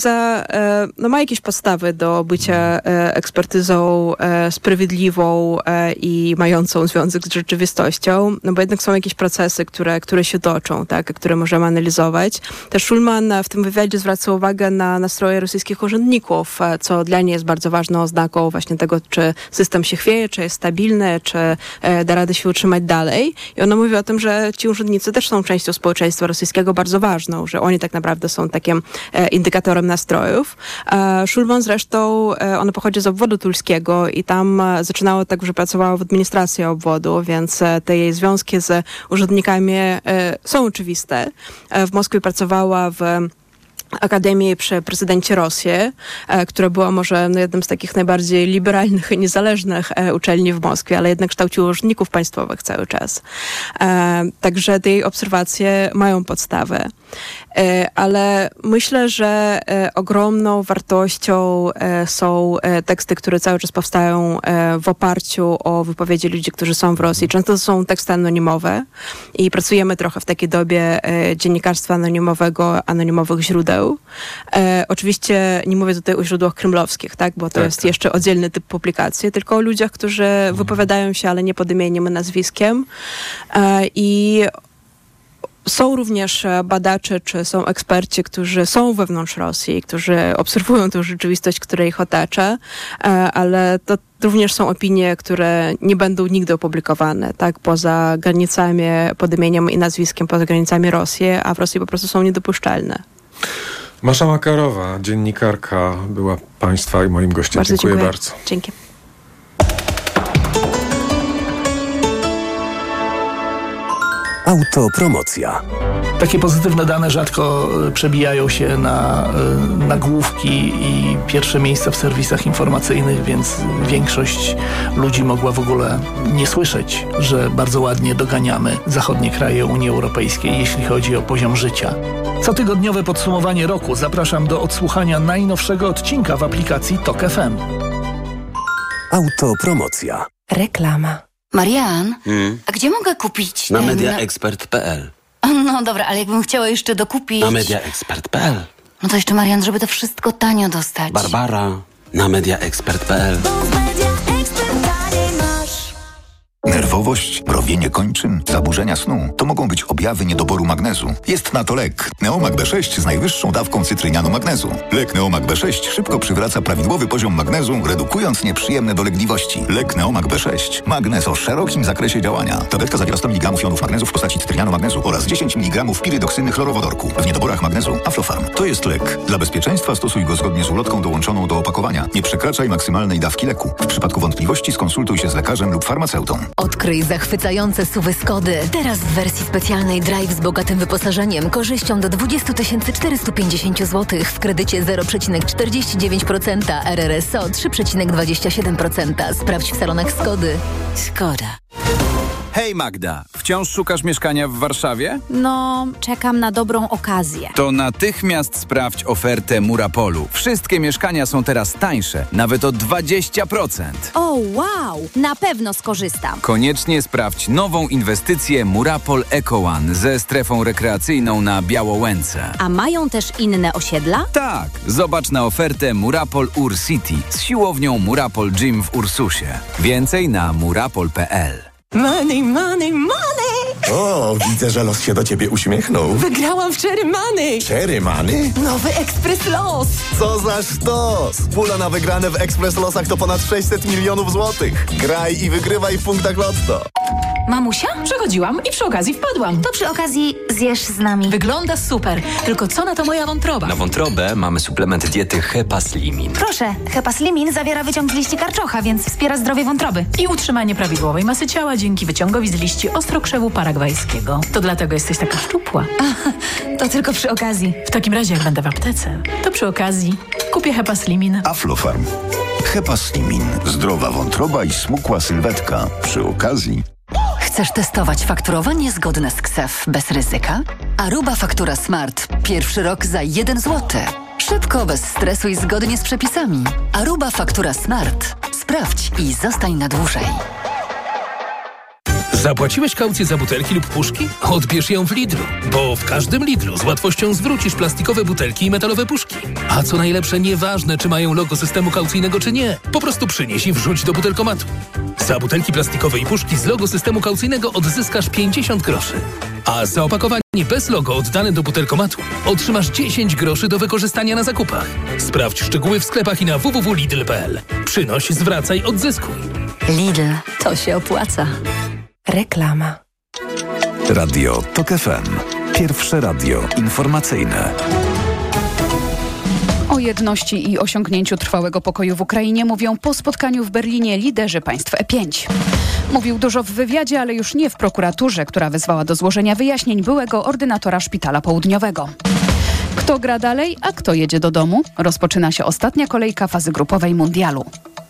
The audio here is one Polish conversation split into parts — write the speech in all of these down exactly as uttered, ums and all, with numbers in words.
no, ma jakieś podstawy do bycia ekspertyzą sprawiedliwą i mającą związek z rzeczywistością, no bo jednak są jakieś procesy, które, które się toczą, tak, które możemy analizować. Też Szulman w tym wywiadzie zwraca uwagę na nastroje rosyjskich urzędników, co dla niej jest bardzo ważną oznaką właśnie tego, czy system się chwieje, czy jest stabilny, czy da radę się utrzymać dalej. I ona mówi o tym, że ci urzędnicy też są częścią społeczeństwa rosyjskiego bardzo ważną, że oni tak naprawdę są takim indykatorem nastrojów. Szulman zresztą, ona pochodzi z obwodu tulskiego i tam zaczynało tak, że pracowała w administracji obwodu, więc te jej związki z urzędnikami są oczywiste. W Moskwie pracowała w Akademii przy prezydencie Rosji, e, która była może no, jednym z takich najbardziej liberalnych i niezależnych e, uczelni w Moskwie, ale jednak kształciła urzędników państwowych cały czas. E, także te jej obserwacje mają podstawę. E, ale myślę, że e, ogromną wartością e, są e, teksty, które cały czas powstają e, w oparciu o wypowiedzi ludzi, którzy są w Rosji. Często to są teksty anonimowe i pracujemy trochę w takiej dobie e, dziennikarstwa anonimowego, anonimowych źródeł. E, oczywiście nie mówię tutaj o źródłach kremlowskich, tak, bo to tak, jest tak. jeszcze oddzielny typ publikacji, tylko o ludziach, którzy mhm. wypowiadają się, ale nie pod imieniem i nazwiskiem. E, I są również badacze, czy są eksperci, którzy są wewnątrz Rosji, którzy obserwują tę rzeczywistość, która ich otacza, e, ale to również są opinie, które nie będą nigdy opublikowane, tak, poza granicami pod imieniem i nazwiskiem, poza granicami Rosji, a w Rosji po prostu są niedopuszczalne. Masza Makarowa, dziennikarka, była Państwa i moim gościem. Bardzo dziękuję, dziękuję bardzo. Dzięki. Autopromocja. Takie pozytywne dane rzadko przebijają się na nagłówki i pierwsze miejsca w serwisach informacyjnych, więc większość ludzi mogła w ogóle nie słyszeć, że bardzo ładnie doganiamy zachodnie kraje Unii Europejskiej, jeśli chodzi o poziom życia. Cotygodniowe podsumowanie roku zapraszam do odsłuchania najnowszego odcinka w aplikacji Tok F M. Autopromocja. Reklama. Marian, hmm? a gdzie mogę kupić Na ten... mediaexpert kropka p l. No dobra, ale jakbym chciała jeszcze dokupić... Na mediaexpert kropka p l. No to jeszcze, Marian, żeby to wszystko tanio dostać. Barbara, na mediaexpert kropka p l. Nerwowość, mrowienie kończyn, zaburzenia snu to mogą być objawy niedoboru magnezu. Jest na to lek. Neomag B sześć z najwyższą dawką cytrynianu magnezu. Lek Neomag B sześć szybko przywraca prawidłowy poziom magnezu, redukując nieprzyjemne dolegliwości. Lek Neomag B sześć. Magnez o szerokim zakresie działania. Tabletka zawiera sto miligramów jonów magnezu w postaci cytrynianu magnezu oraz dziesięć miligramów pirydoksyny chlorowodorku. W niedoborach magnezu Aflofarm. To jest lek. Dla bezpieczeństwa stosuj go zgodnie z ulotką dołączoną do opakowania. Nie przekraczaj maksymalnej dawki leku. W przypadku wątpliwości skonsultuj się z lekarzem lub farmaceutą. Odkryj zachwycające S U V-y Skody. Teraz w wersji specjalnej Drive z bogatym wyposażeniem, korzyścią do dwadzieścia tysięcy czterysta pięćdziesiąt złotych w kredycie zero przecinek czterdzieści dziewięć procent, R R S O trzy przecinek dwadzieścia siedem procent. Sprawdź w salonach Skody. Skoda. Hej Magda, wciąż szukasz mieszkania w Warszawie? No, czekam na dobrą okazję. To natychmiast sprawdź ofertę Murapolu. Wszystkie mieszkania są teraz tańsze, nawet o dwadzieścia procent. O, wow! Na pewno skorzystam. Koniecznie sprawdź nową inwestycję Murapol Eco One ze strefą rekreacyjną na Białołęce. A mają też inne osiedla? Tak, zobacz na ofertę Murapol Ur City z siłownią Murapol Gym w Ursusie. Więcej na murapol kropka p l. Money, money, money! O, widzę, że los się do ciebie uśmiechnął. Wygrałam w Cherry Money! Cherry Money? Nowy Ekspres Los! Co za sztos! Pula na wygrane w Ekspres Losach to ponad sześćset milionów złotych. Graj i wygrywaj w punktach Lotto. Mamusia? Przechodziłam i przy okazji wpadłam. To przy okazji zjesz z nami. Wygląda super, tylko co na to moja wątroba? Na wątrobę mamy suplement diety Hepaslimin. Proszę, Hepaslimin zawiera wyciąg z liści karczocha, więc wspiera zdrowie wątroby. I utrzymanie prawidłowej masy ciała dzięki wyciągowi z liści ostrokrzewu paragwajskiego. To dlatego jesteś taka szczupła. Aha, to tylko przy okazji. W takim razie, jak będę w aptece, to przy okazji kupię Hepaslimin. Aflofarm. Hepaslimin. Zdrowa wątroba i smukła sylwetka. Przy okazji... Chcesz testować fakturowanie zgodne z K S E F bez ryzyka? Aruba Faktura Smart. Pierwszy rok za jeden złoty. Szybko, bez stresu i zgodnie z przepisami. Aruba Faktura Smart. Sprawdź i zostań na dłużej. Zapłaciłeś kaucję za butelki lub puszki? Odbierz ją w Lidlu, bo w każdym Lidlu z łatwością zwrócisz plastikowe butelki i metalowe puszki. A co najlepsze, nieważne czy mają logo systemu kaucyjnego czy nie, po prostu przynieś i wrzuć do butelkomatu. Za butelki plastikowe i puszki z logo systemu kaucyjnego odzyskasz pięćdziesiąt groszy. A za opakowanie bez logo oddane do butelkomatu otrzymasz dziesięć groszy do wykorzystania na zakupach. Sprawdź szczegóły w sklepach i na w w w kropka lidl kropka p l. Przynoś, zwracaj, odzyskuj. Lidl, to się opłaca. Reklama. Radio TOK F M. Pierwsze radio informacyjne. O jedności i osiągnięciu trwałego pokoju w Ukrainie mówią po spotkaniu w Berlinie liderzy państw E pięć. Mówił dużo w wywiadzie, ale już nie w prokuraturze, która wezwała do złożenia wyjaśnień byłego ordynatora Szpitala Południowego. Kto gra dalej, a kto jedzie do domu? Rozpoczyna się ostatnia kolejka fazy grupowej mundialu.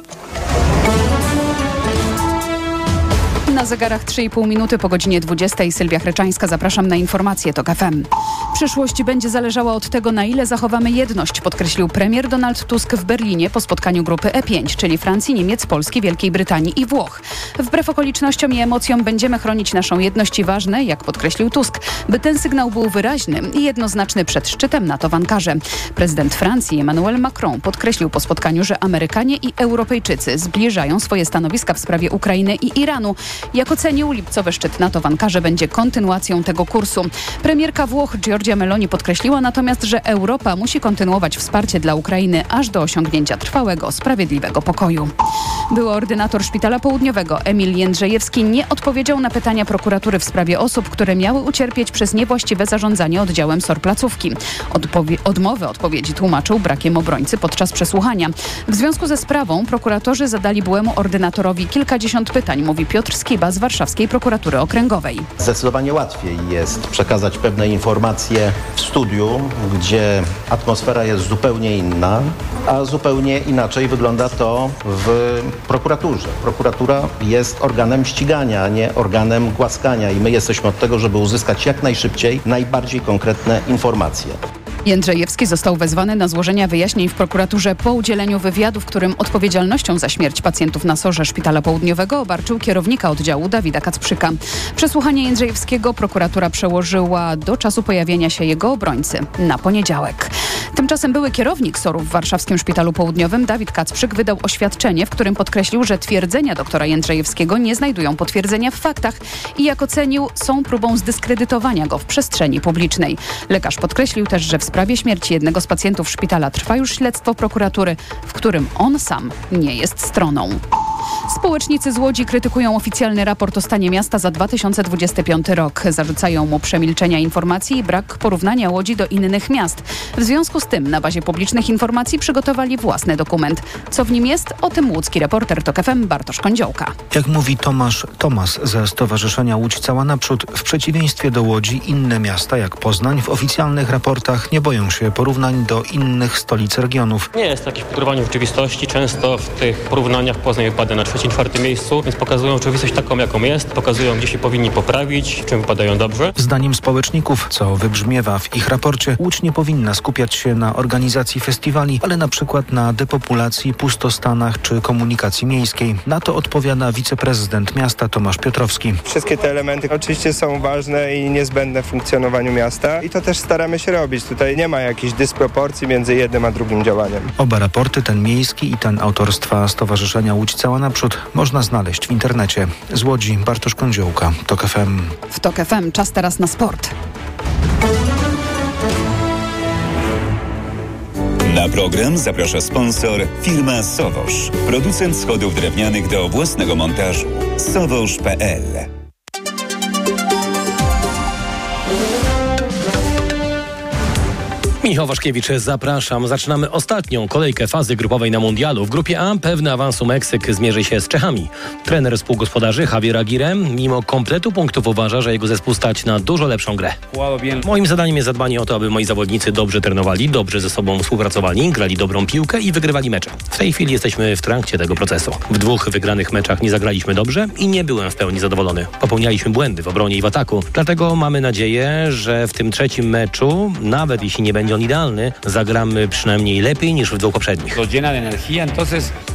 Na zegarach trzy i pół minuty po godzinie dwudziestej. Sylwia Chryczańska, zapraszam na informacje TOK F M. Przyszłość będzie zależała od tego, na ile zachowamy jedność, podkreślił premier Donald Tusk w Berlinie po spotkaniu grupy E pięć, czyli Francji, Niemiec, Polski, Wielkiej Brytanii i Włoch. Wbrew okolicznościom i emocjom będziemy chronić naszą jedność i ważne, jak podkreślił Tusk, by ten sygnał był wyraźny i jednoznaczny przed szczytem NATO w Ankarze. Prezydent Francji Emmanuel Macron podkreślił po spotkaniu, że Amerykanie i Europejczycy zbliżają swoje stanowiska w sprawie Ukrainy i Iranu. Jak ocenił, lipcowy szczyt NATO w Ankarze będzie kontynuacją tego kursu. Premierka Włoch Giorgia Meloni podkreśliła natomiast, że Europa musi kontynuować wsparcie dla Ukrainy aż do osiągnięcia trwałego, sprawiedliwego pokoju. Były ordynator Szpitala Południowego Emil Jędrzejewski nie odpowiedział na pytania prokuratury w sprawie osób, które miały ucierpieć przez niewłaściwe zarządzanie oddziałem S O R placówki. Odpowie- odmowę odpowiedzi tłumaczył brakiem obrońcy podczas przesłuchania. W związku ze sprawą prokuratorzy zadali byłemu ordynatorowi kilkadziesiąt pytań, mówi Piotr Skiba z Warszawskiej Prokuratury Okręgowej. Zdecydowanie łatwiej jest przekazać pewne informacje w studiu, gdzie atmosfera jest zupełnie inna, a zupełnie inaczej wygląda to w prokuraturze. Prokuratura jest organem ścigania, a nie organem głaskania i my jesteśmy od tego, żeby uzyskać jak najszybciej najbardziej konkretne informacje. Jędrzejewski został wezwany na złożenie wyjaśnień w prokuraturze po udzieleniu wywiadu, w którym odpowiedzialnością za śmierć pacjentów na sorze Szpitala Południowego obarczył kierownika oddziału Dawida Kacprzyka. Przesłuchanie Jędrzejewskiego prokuratura przełożyła do czasu pojawienia się jego obrońcy na poniedziałek. Tymczasem były kierownik S O R-u w warszawskim Szpitalu Południowym Dawid Kacprzyk wydał oświadczenie, w którym podkreślił, że twierdzenia doktora Jędrzejewskiego nie znajdują potwierdzenia w faktach i jak ocenił, są próbą zdyskredytowania go w przestrzeni publicznej. Lekarz podkreślił też, że w sprawie śmierci jednego z pacjentów szpitala trwa już śledztwo prokuratury, w którym on sam nie jest stroną. Społecznicy z Łodzi krytykują oficjalny raport o stanie miasta za dwa tysiące dwudziesty piąty rok. Zarzucają mu przemilczenia informacji i brak porównania Łodzi do innych miast. W związku z tym na bazie publicznych informacji przygotowali własny dokument. Co w nim jest? O tym łódzki reporter TOK F M Bartosz Kądziołka. Jak mówi Tomasz Tomas ze Stowarzyszenia Łódź Cała Naprzód, w przeciwieństwie do Łodzi inne miasta jak Poznań w oficjalnych raportach nie boją się porównań do innych stolic regionów. Nie jest takich podróżowań rzeczywistości. Często w tych porównaniach Poznań wypada na trzecim, czwartym miejscu, więc pokazują rzeczywistość taką, jaką jest, pokazują, gdzie się powinni poprawić, w czym wypadają dobrze. Zdaniem społeczników, co wybrzmiewa w ich raporcie, Łódź nie powinna skupiać się na organizacji festiwali, ale na przykład na depopulacji, pustostanach czy komunikacji miejskiej. Na to odpowiada wiceprezydent miasta Tomasz Piotrowski. Wszystkie te elementy oczywiście są ważne i niezbędne w funkcjonowaniu miasta i to też staramy się robić. Tutaj nie ma jakichś dysproporcji między jednym a drugim działaniem. Oba raporty, ten miejski i ten autorstwa Stowarzyszenia Łódź Cała Naprzód, można znaleźć w internecie. Z Łodzi Bartosz Kądziołka, TOK F M. W TOK F M czas teraz na sport. Na program zaprasza sponsor firma Sowosz, producent schodów drewnianych do własnego montażu. sowosz kropka p l. Michał Waszkiewicz, zapraszam. Zaczynamy ostatnią kolejkę fazy grupowej na mundialu. W grupie A pewny awansu Meksyk zmierzy się z Czechami. Trener współgospodarzy Javier Aguirre mimo kompletu punktów uważa, że jego zespół stać na dużo lepszą grę. Moim zadaniem jest zadbanie o to, aby moi zawodnicy dobrze trenowali, dobrze ze sobą współpracowali, grali dobrą piłkę i wygrywali mecze. W tej chwili jesteśmy w trakcie tego procesu. W dwóch wygranych meczach nie zagraliśmy dobrze i nie byłem w pełni zadowolony. Popełnialiśmy błędy w obronie i w ataku. Dlatego mamy nadzieję, że w tym trzecim meczu, nawet jeśli nie będzie on idealny, zagramy przynajmniej lepiej niż w dwóch poprzednich.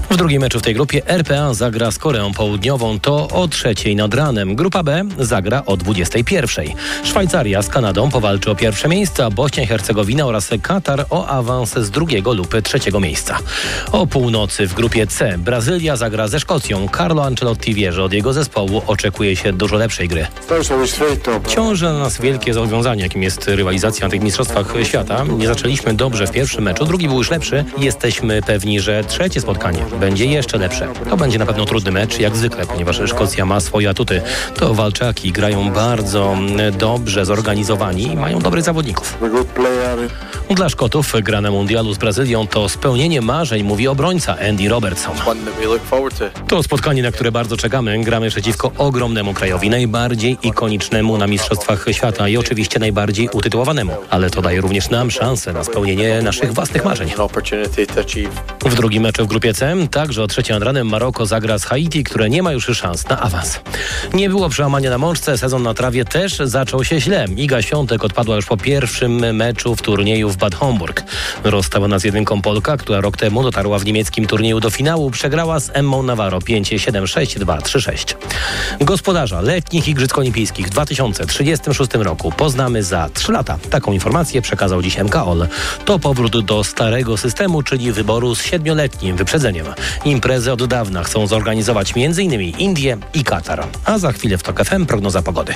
W drugim meczu w tej grupie R P A zagra z Koreą Południową, to o trzeciej nad ranem. Grupa B zagra o dwudziestej pierwszej. Szwajcaria z Kanadą powalczy o pierwsze miejsce, a Bośnia i Hercegowina oraz Katar o awans z drugiego lub trzeciego miejsca. O północy w grupie C Brazylia zagra ze Szkocją. Carlo Ancelotti wie, że od jego zespołu oczekuje się dużo lepszej gry. Ciąży na nas wielkie zobowiązanie, jakim jest rywalizacja na tych mistrzostwach świata. Nie zaczęliśmy dobrze w pierwszym meczu, drugi był już lepszy. Jesteśmy pewni, że trzecie spotkanie będzie jeszcze lepsze. To będzie na pewno trudny mecz, jak zwykle, ponieważ Szkocja ma swoje atuty. To walczaki grają bardzo dobrze zorganizowani i mają dobrych zawodników. Dla Szkotów gra na mundialu z Brazylią to spełnienie marzeń, mówi obrońca Andy Robertson. To spotkanie, na które bardzo czekamy. Gramy przeciwko ogromnemu krajowi, najbardziej ikonicznemu na mistrzostwach świata i oczywiście najbardziej utytułowanemu. Ale to daje również nam szansę na spełnienie naszych własnych marzeń. W drugim meczu w grupie C, także o trzeciej nad ranem, Maroko zagra z Haiti, które nie ma już szans na awans. Nie było przełamania na mączce, sezon na trawie też zaczął się źle. Iga Świątek odpadła już po pierwszym meczu w turnieju w Bad Homburg. Rozstała nas jedynką Polka, która rok temu dotarła w niemieckim turnieju do finału, przegrała z Emmą Navarro pięć siedem sześć dwa trzy sześć. Gospodarza letnich Igrzysk Olimpijskich w dwa tysiące trzydziestym szóstym roku poznamy za trzy lata. Taką informację przekazał dziś M K O L. To powrót do starego systemu, czyli wyboru z siedmioletnim wyprzedzeniem. Imprezę od dawna chcą zorganizować m.in. Indie i Katar. A za chwilę w TOK F M prognoza pogody.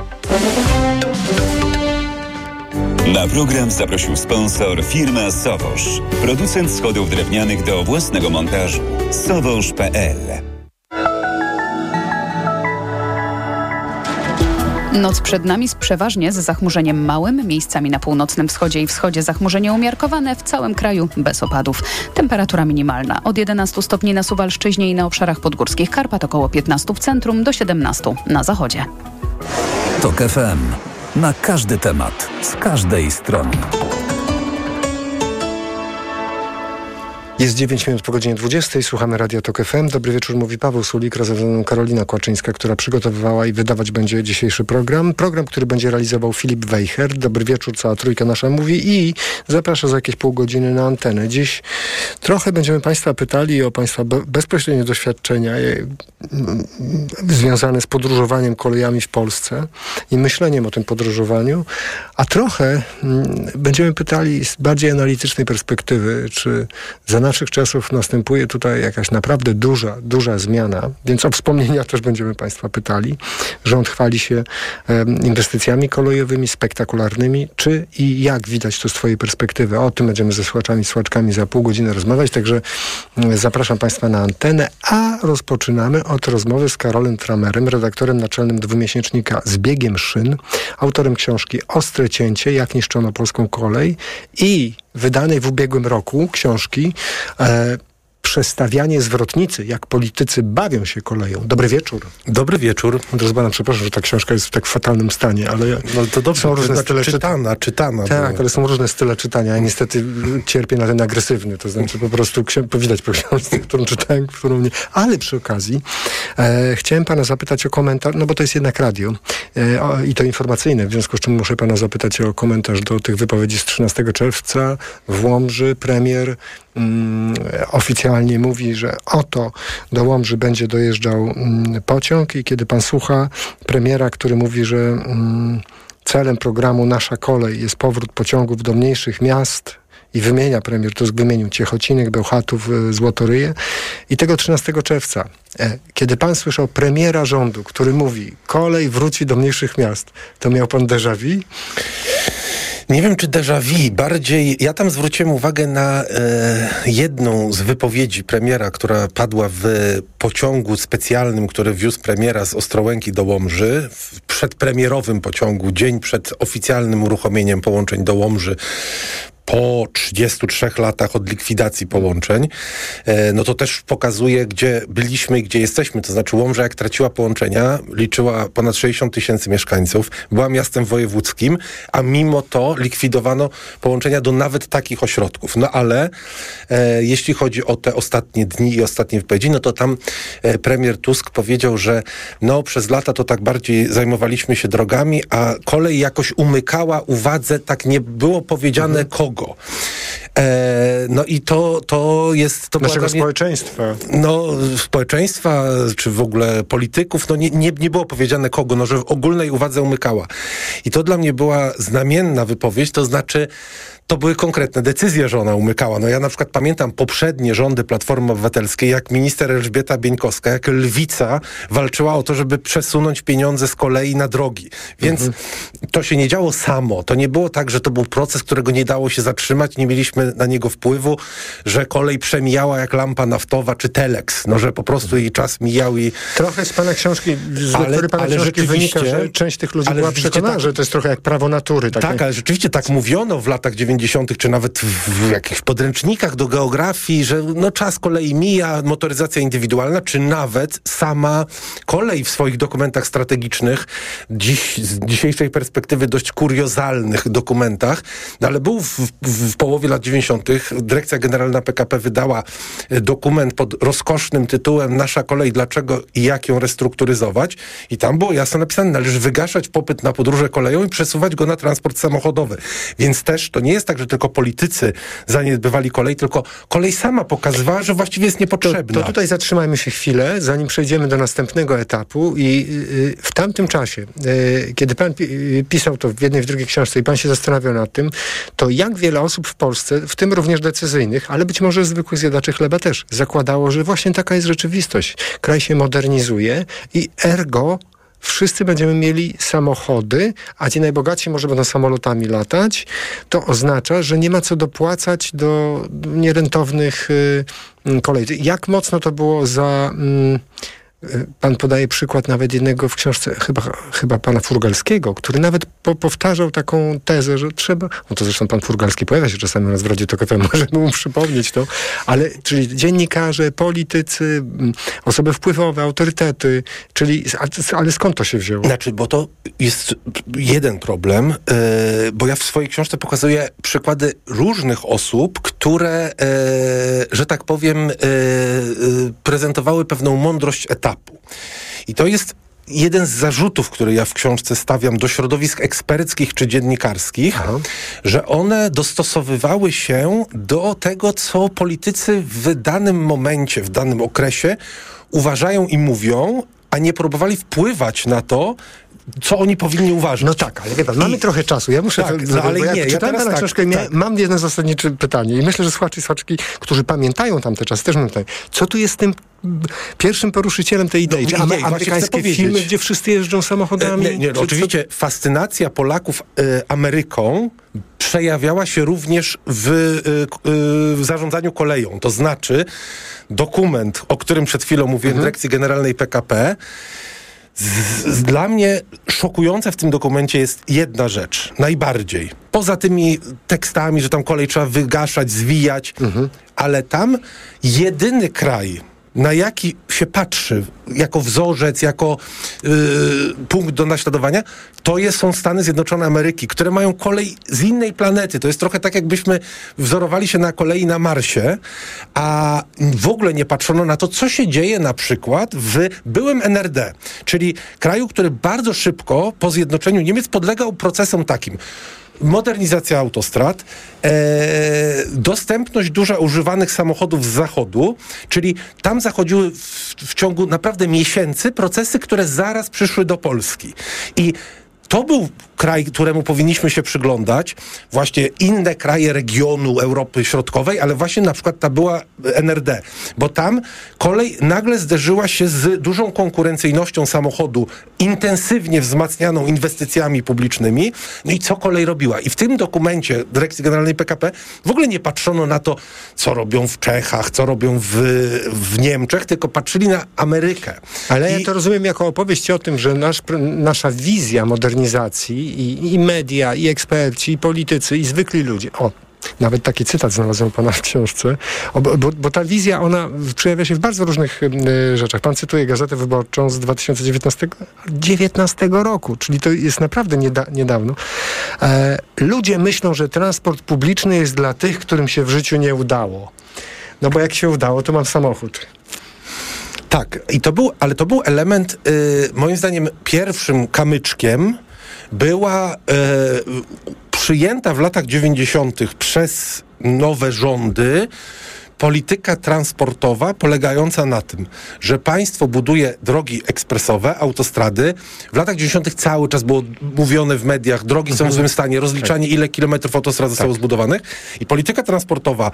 Na program zaprosił sponsor firma Sowosz. Producent schodów drewnianych do własnego montażu. sowosz kropka p l. Noc przed nami przeważnie z zachmurzeniem małym, miejscami na północnym wschodzie i wschodzie zachmurzenie umiarkowane, w całym kraju bez opadów. Temperatura minimalna od jedenastu stopni na Suwalszczyźnie i na obszarach podgórskich Karpat, około piętnastu w centrum, do siedemnastu na zachodzie. TOK F M. Na każdy temat, z każdej strony. Jest dziewięć minut po godzinie dwudziestej. Słuchamy Radia Tok F M. Dobry wieczór, mówi Paweł Sulik, razem ze mną Karolina Kłaczyńska, która przygotowywała i wydawać będzie dzisiejszy program. Program, który będzie realizował Filip Wejher. Dobry wieczór, cała trójka nasza mówi i zaprasza za jakieś pół godziny na antenę. Dziś trochę będziemy Państwa pytali o Państwa bezpośrednie doświadczenia związane z podróżowaniem kolejami w Polsce i myśleniem o tym podróżowaniu, a trochę będziemy pytali z bardziej analitycznej perspektywy, czy za naszych czasów następuje tutaj jakaś naprawdę duża, duża zmiana, więc o wspomnienia też będziemy Państwa pytali. Rząd chwali się e, inwestycjami kolejowymi, spektakularnymi, czy i jak widać to z Twojej perspektywy. O tym będziemy ze słuchaczami, słuchaczkami za pół godziny rozmawiać, także e, zapraszam Państwa na antenę, a rozpoczynamy od rozmowy z Karolem Tramerem, redaktorem naczelnym dwumiesięcznika Z biegiem szyn, autorem książki Ostre cięcie, jak niszczono polską kolej i wydanej w ubiegłym roku książki e, Przestawianie zwrotnicy, jak politycy bawią się koleją. Dobry wieczór. Dobry wieczór. Drodzy pana, przepraszam, że ta książka jest w tak fatalnym stanie, ale no to dobrze, są różne znaczy, style czytana, czytana. Tak, bo... ale są różne style czytania. Ja niestety cierpię na ten agresywny, to znaczy po prostu ksi- widać po książce, którą czytałem, którą nie. Ale przy okazji e, chciałem pana zapytać o komentarz, no bo to jest jednak radio e, o, i to informacyjne, w związku z czym muszę pana zapytać o komentarz do tych wypowiedzi z trzynastego czerwca w Łomży. Premier mm, oficjalnie mówi, że oto do Łomży będzie dojeżdżał mm, pociąg i kiedy pan słucha premiera, który mówi, że mm, celem programu Nasza Kolej jest powrót pociągów do mniejszych miast i wymienia premier, to wymienił Ciechocinek, Bełchatów, Złotoryje i tego trzynastego czerwca, e, kiedy pan słyszał premiera rządu, który mówi, kolej wróci do mniejszych miast, to miał pan déjà vu? Nie wiem, czy déjà vu, bardziej ja tam zwróciłem uwagę na e, jedną z wypowiedzi premiera, która padła w pociągu specjalnym, który wiózł premiera z Ostrołęki do Łomży, w przedpremierowym pociągu, dzień przed oficjalnym uruchomieniem połączeń do Łomży, po trzydziestu trzech latach od likwidacji połączeń, no to też pokazuje, gdzie byliśmy i gdzie jesteśmy. To znaczy Łomża, jak traciła połączenia, liczyła ponad sześćdziesiąt tysięcy mieszkańców, była miastem wojewódzkim, a mimo to likwidowano połączenia do nawet takich ośrodków. No ale e, jeśli chodzi o te ostatnie dni i ostatnie wypowiedzi, no to tam e, premier Tusk powiedział, że no przez lata to tak bardziej zajmowaliśmy się drogami, a kolej jakoś umykała uwadze, tak nie było powiedziane mhm. kogo. E, no i to, to jest... To naszego mnie, społeczeństwa. No, społeczeństwa, czy w ogóle polityków, no nie, nie, nie było powiedziane kogo, no że w ogólnej uwadze umykała. I to dla mnie była znamienna wypowiedź, to znaczy to były konkretne decyzje, że ona umykała. No ja na przykład pamiętam poprzednie rządy Platformy Obywatelskiej, jak minister Elżbieta Bieńkowska, jak lwica walczyła o to, żeby przesunąć pieniądze z kolei na drogi. Więc mhm. to się nie działo samo. To nie było tak, że to był proces, którego nie dało się zatrzymać, nie mieliśmy na niego wpływu, że kolej przemijała jak lampa naftowa czy telex. No, że po prostu jej czas mijał i... Trochę z pana książki, z ale, lektury pana ale książki wynika, że część tych ludzi była przekonana, tak, że to jest trochę jak prawo natury. Takie. Tak, ale rzeczywiście tak mówiono w latach dziewięćdziesiątych, czy nawet w, w jakichś podręcznikach do geografii, że no czas kolei mija, motoryzacja indywidualna, czy nawet sama kolej w swoich dokumentach strategicznych, dziś, z dzisiejszej perspektywy dość kuriozalnych dokumentach, no ale był w, w, w połowie lat dziewięćdziesiątych Dyrekcja Generalna P K P wydała dokument pod rozkosznym tytułem Nasza kolej, dlaczego i jak ją restrukturyzować, i tam było jasno napisane, należy wygaszać popyt na podróże koleją i przesuwać go na transport samochodowy. Więc też to nie jest tak, że tylko politycy zaniedbywali kolej, tylko kolej sama pokazywała, że właściwie jest niepotrzebna. To, to tutaj zatrzymajmy się chwilę, zanim przejdziemy do następnego etapu i y, w tamtym czasie, y, kiedy pan pi- pisał to w jednej, w drugiej książce i pan się zastanawiał nad tym, to jak wiele osób w Polsce, w tym również decyzyjnych, ale być może zwykłych zjadaczy chleba też, zakładało, że właśnie taka jest rzeczywistość. Kraj się modernizuje i ergo wszyscy będziemy mieli samochody, a ci najbogatsi może będą samolotami latać, to oznacza, że nie ma co dopłacać do nierentownych y, kolei. Jak mocno to było za... Y, Pan podaje przykład nawet jednego w książce, chyba, chyba pana Furgalskiego, który nawet po, powtarzał taką tezę, że trzeba, no to zresztą pan Furgalski pojawia się czasami u nas w Radiu Tok F M, możemy mu przypomnieć to, ale czyli dziennikarze, politycy, osoby wpływowe, autorytety, czyli, ale skąd to się wzięło? Znaczy, bo to jest jeden problem, yy, bo ja w swojej książce pokazuję przykłady różnych osób, które, yy, że tak powiem, yy, yy, prezentowały pewną mądrość etapu. I to jest jeden z zarzutów, który ja w książce stawiam do środowisk eksperckich czy dziennikarskich, Aha. że one dostosowywały się do tego, co politycy w danym momencie, w danym okresie uważają i mówią, a nie próbowali wpływać na to, co oni powinni uważać. No tak, ale wie pan, mamy I... trochę czasu. Ja muszę... Tak, to, no, ale bo nie, jak ja czytałem pana tak, książkę, tak. mam jedno zasadnicze pytanie i myślę, że słuchacze i słuchaczki, którzy pamiętają tamte czasy, też mam pytanie. Co tu jest z tym pierwszym poruszycielem tej idei? No, Czy nie, amerykańskie filmy, gdzie wszyscy jeżdżą samochodami? Nie, nie, no, oczywiście co? Fascynacja Polaków y, Ameryką przejawiała się również w, y, y, w zarządzaniu koleją. To znaczy dokument, o którym przed chwilą mówiłem, mhm. Dyrekcji Generalnej P K P, Z, z, dla mnie szokujące w tym dokumencie jest jedna rzecz, najbardziej. Poza tymi tekstami, że tam kolej trzeba wygaszać, zwijać, mhm. ale tam jedyny kraj, na jaki się patrzy jako wzorzec, jako yy, punkt do naśladowania, to jest, są Stany Zjednoczone Ameryki, które mają kolej z innej planety. To jest trochę tak, jakbyśmy wzorowali się na kolei na Marsie, a w ogóle nie patrzono na to, co się dzieje na przykład w byłym N R D, czyli kraju, który bardzo szybko po zjednoczeniu Niemiec podlegał procesom takim. Modernizacja autostrad, e, dostępność duża używanych samochodów z zachodu, czyli tam zachodziły w, w ciągu naprawdę miesięcy procesy, które zaraz przyszły do Polski. I to był kraj, któremu powinniśmy się przyglądać, właśnie inne kraje regionu Europy Środkowej, ale właśnie na przykład ta była N R D, bo tam kolej nagle zderzyła się z dużą konkurencyjnością samochodu, intensywnie wzmacnianą inwestycjami publicznymi. No i co kolej robiła? I w tym dokumencie Dyrekcji Generalnej P K P w ogóle nie patrzono na to, co robią w Czechach, co robią w, w Niemczech, tylko patrzyli na Amerykę. Ale I... ja to rozumiem jako opowieść o tym, że nasz, nasza wizja modernizacji I, i media, i eksperci, i politycy, i zwykli ludzie. O, nawet taki cytat znalazłem pana w książce, o, bo, bo ta wizja, ona przejawia się w bardzo różnych y, rzeczach. Pan cytuje Gazetę Wyborczą z dwa tysiące dziewiętnastego roku, czyli to jest naprawdę nieda, niedawno. E, ludzie myślą, że transport publiczny jest dla tych, którym się w życiu nie udało. No bo jak się udało, to mam samochód. Tak, i to był, ale to był element, y, moim zdaniem, pierwszym kamyczkiem była e, przyjęta w latach dziewięćdziesiątych przez nowe rządy polityka transportowa polegająca na tym, że państwo buduje drogi ekspresowe, autostrady. W latach dziewięćdziesiątych cały czas było mówione w mediach, drogi są w złym stanie, rozliczanie ile kilometrów autostrad zostało tak. zbudowanych. I polityka transportowa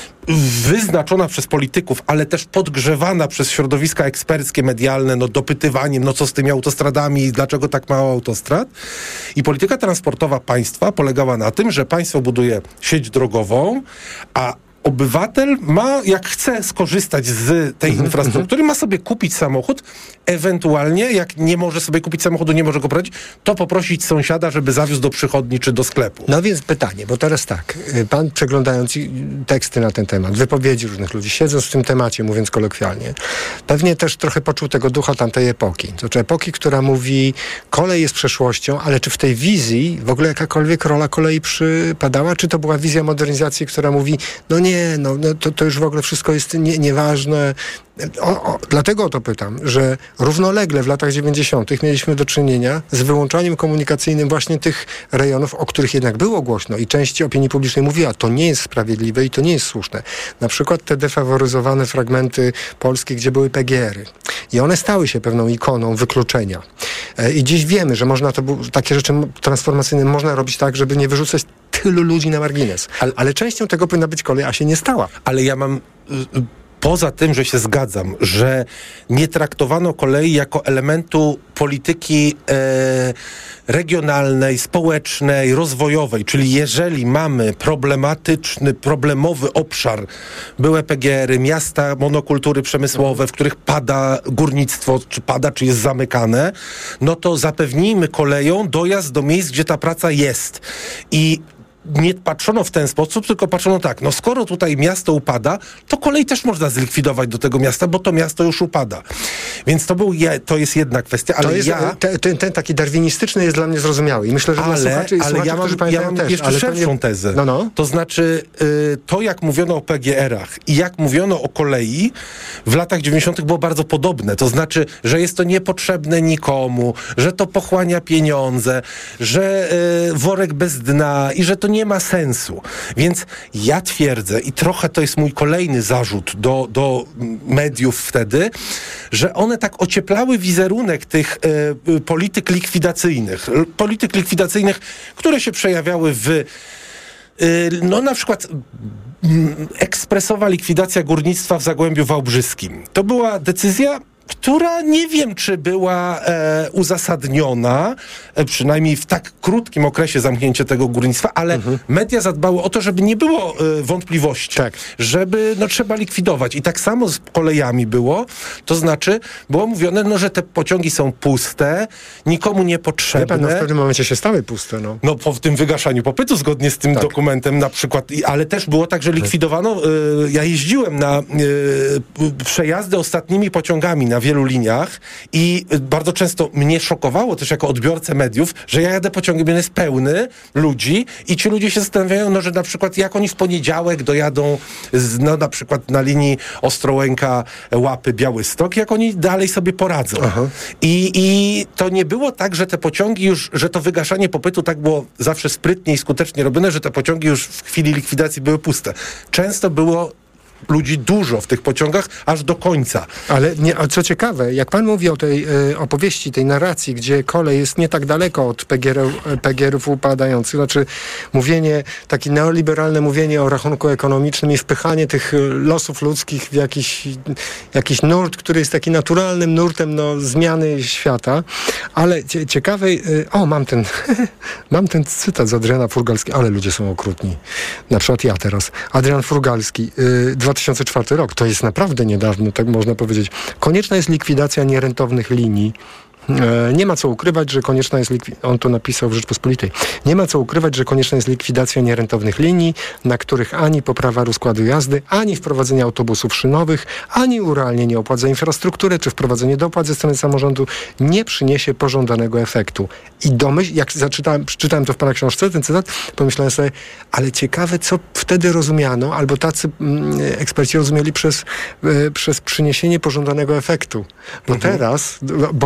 wyznaczona przez polityków, ale też podgrzewana przez środowiska eksperckie, medialne, no dopytywaniem, no co z tymi autostradami, dlaczego tak mało autostrad. I polityka transportowa państwa polegała na tym, że państwo buduje sieć drogową, a obywatel ma, jak chce skorzystać z tej mhm, infrastruktury, ma sobie kupić samochód, ewentualnie, jak nie może sobie kupić samochodu, nie może go prowadzić, to poprosić sąsiada, żeby zawiózł do przychodni czy do sklepu. No więc pytanie, bo teraz tak, pan przeglądając teksty na ten temat, wypowiedzi różnych ludzi, siedząc w tym temacie, mówiąc kolokwialnie, pewnie też trochę poczuł tego ducha tamtej epoki. To znaczy epoki, która mówi, kolej jest przeszłością, ale czy w tej wizji w ogóle jakakolwiek rola kolei przypadała, czy to była wizja modernizacji, która mówi, no nie, Nie, no, no to, to już w ogóle wszystko jest nie, nieważne. O, o, dlatego o to pytam, że równolegle w latach dziewięćdziesiątych mieliśmy do czynienia z wyłączaniem komunikacyjnym właśnie tych rejonów, o których jednak było głośno i część opinii publicznej mówiła, to nie jest sprawiedliwe i to nie jest słuszne. Na przykład te defaworyzowane fragmenty Polski, gdzie były P G ery. I one stały się pewną ikoną wykluczenia. E, I dziś wiemy, że można to, takie rzeczy transformacyjne można robić tak, żeby nie wyrzucać tylu ludzi na margines. Ale, ale częścią tego powinna być kolej, a się nie stała. Ale ja mam... Y- Poza tym, że się zgadzam, że nie traktowano kolei jako elementu polityki e, regionalnej, społecznej, rozwojowej, czyli jeżeli mamy problematyczny, problemowy obszar, były P G ery, miasta monokultury przemysłowe, w których pada górnictwo, czy pada, czy jest zamykane, no to zapewnijmy koleją dojazd do miejsc, gdzie ta praca jest. I nie patrzono w ten sposób, tylko patrzono tak, no skoro tutaj miasto upada, to kolej też można zlikwidować do tego miasta, bo to miasto już upada. Więc to, był je, to jest jedna kwestia, ale to jest, ja... Ten, ten, ten taki darwinistyczny jest dla mnie zrozumiały i myślę, że ale, dla słuchaczy i ale słuchaczy, ja mam, którzy ja mam też, jeszcze ale szerszą nie... tezę. No, no. To znaczy y, to, jak mówiono o P G erach i jak mówiono o kolei w latach dziewięćdziesiątych było bardzo podobne. To znaczy, że jest to niepotrzebne nikomu, że to pochłania pieniądze, że y, worek bez dna i że to nie ma sensu. Więc ja twierdzę, i trochę to jest mój kolejny zarzut do, do mediów wtedy, że one tak ocieplały wizerunek tych e, polityk likwidacyjnych. Polityk likwidacyjnych, które się przejawiały w e, no na przykład m, ekspresowa likwidacja górnictwa w Zagłębiu Wałbrzyskim. To była decyzja, która nie wiem, czy była e, uzasadniona, e, przynajmniej w tak krótkim okresie zamknięcia tego górnictwa, ale mhm. media zadbały o to, żeby nie było e, wątpliwości, tak. żeby no, trzeba likwidować. I tak samo z kolejami było, to znaczy było mówione, no, że te pociągi są puste, nikomu niepotrzebne. Pan, no, w pewnym momencie się stały puste. No, no po tym wygaszaniu popytu, zgodnie z tym tak. dokumentem na przykład, ale też było tak, że likwidowano, e, ja jeździłem na e, przejazdy ostatnimi pociągami na wielu liniach i bardzo często mnie szokowało też jako odbiorcę mediów, że ja jadę pociągiem, on jest pełny ludzi i ci ludzie się zastanawiają, no, że na przykład jak oni w poniedziałek dojadą z, no, na przykład na linii Ostrołęka, Łapy, Białystok, jak oni dalej sobie poradzą. I, I to nie było tak, że te pociągi już, że to wygaszanie popytu tak było zawsze sprytnie i skutecznie robione, że te pociągi już w chwili likwidacji były puste. Często było ludzi dużo w tych pociągach, aż do końca. Ale nie, a co ciekawe, jak pan mówi o tej y, opowieści, tej narracji, gdzie kolej jest nie tak daleko od P G erów upadających, znaczy mówienie, takie neoliberalne mówienie o rachunku ekonomicznym i wpychanie tych losów ludzkich w jakiś, jakiś nurt, który jest taki naturalnym nurtem no, zmiany świata, ale cie, ciekawe, y, o mam ten mam ten cytat z Adriana Furgalskiego, ale ludzie są okrutni. Na przykład ja teraz. Adrian Furgalski, y, dwa tysiące czwarty rok, to jest naprawdę niedawno, tak można powiedzieć. Konieczna jest likwidacja nierentownych linii. E, nie ma co ukrywać, że konieczna jest likwidacja, on to napisał w Rzeczpospolitej, nie ma co ukrywać, że konieczna jest likwidacja nierentownych linii, na których ani poprawa rozkładu jazdy, ani wprowadzenie autobusów szynowych, ani urealnienie opłat za infrastrukturę, czy wprowadzenie dopłat ze strony samorządu nie przyniesie pożądanego efektu. I domyśl, jak zaczytałem, przeczytałem to w pana książce, ten cytat, pomyślałem sobie, ale ciekawe, co wtedy rozumiano, albo tacy mm, eksperci rozumieli przez, e, przez przyniesienie pożądanego efektu. Bo mhm. teraz bogaci od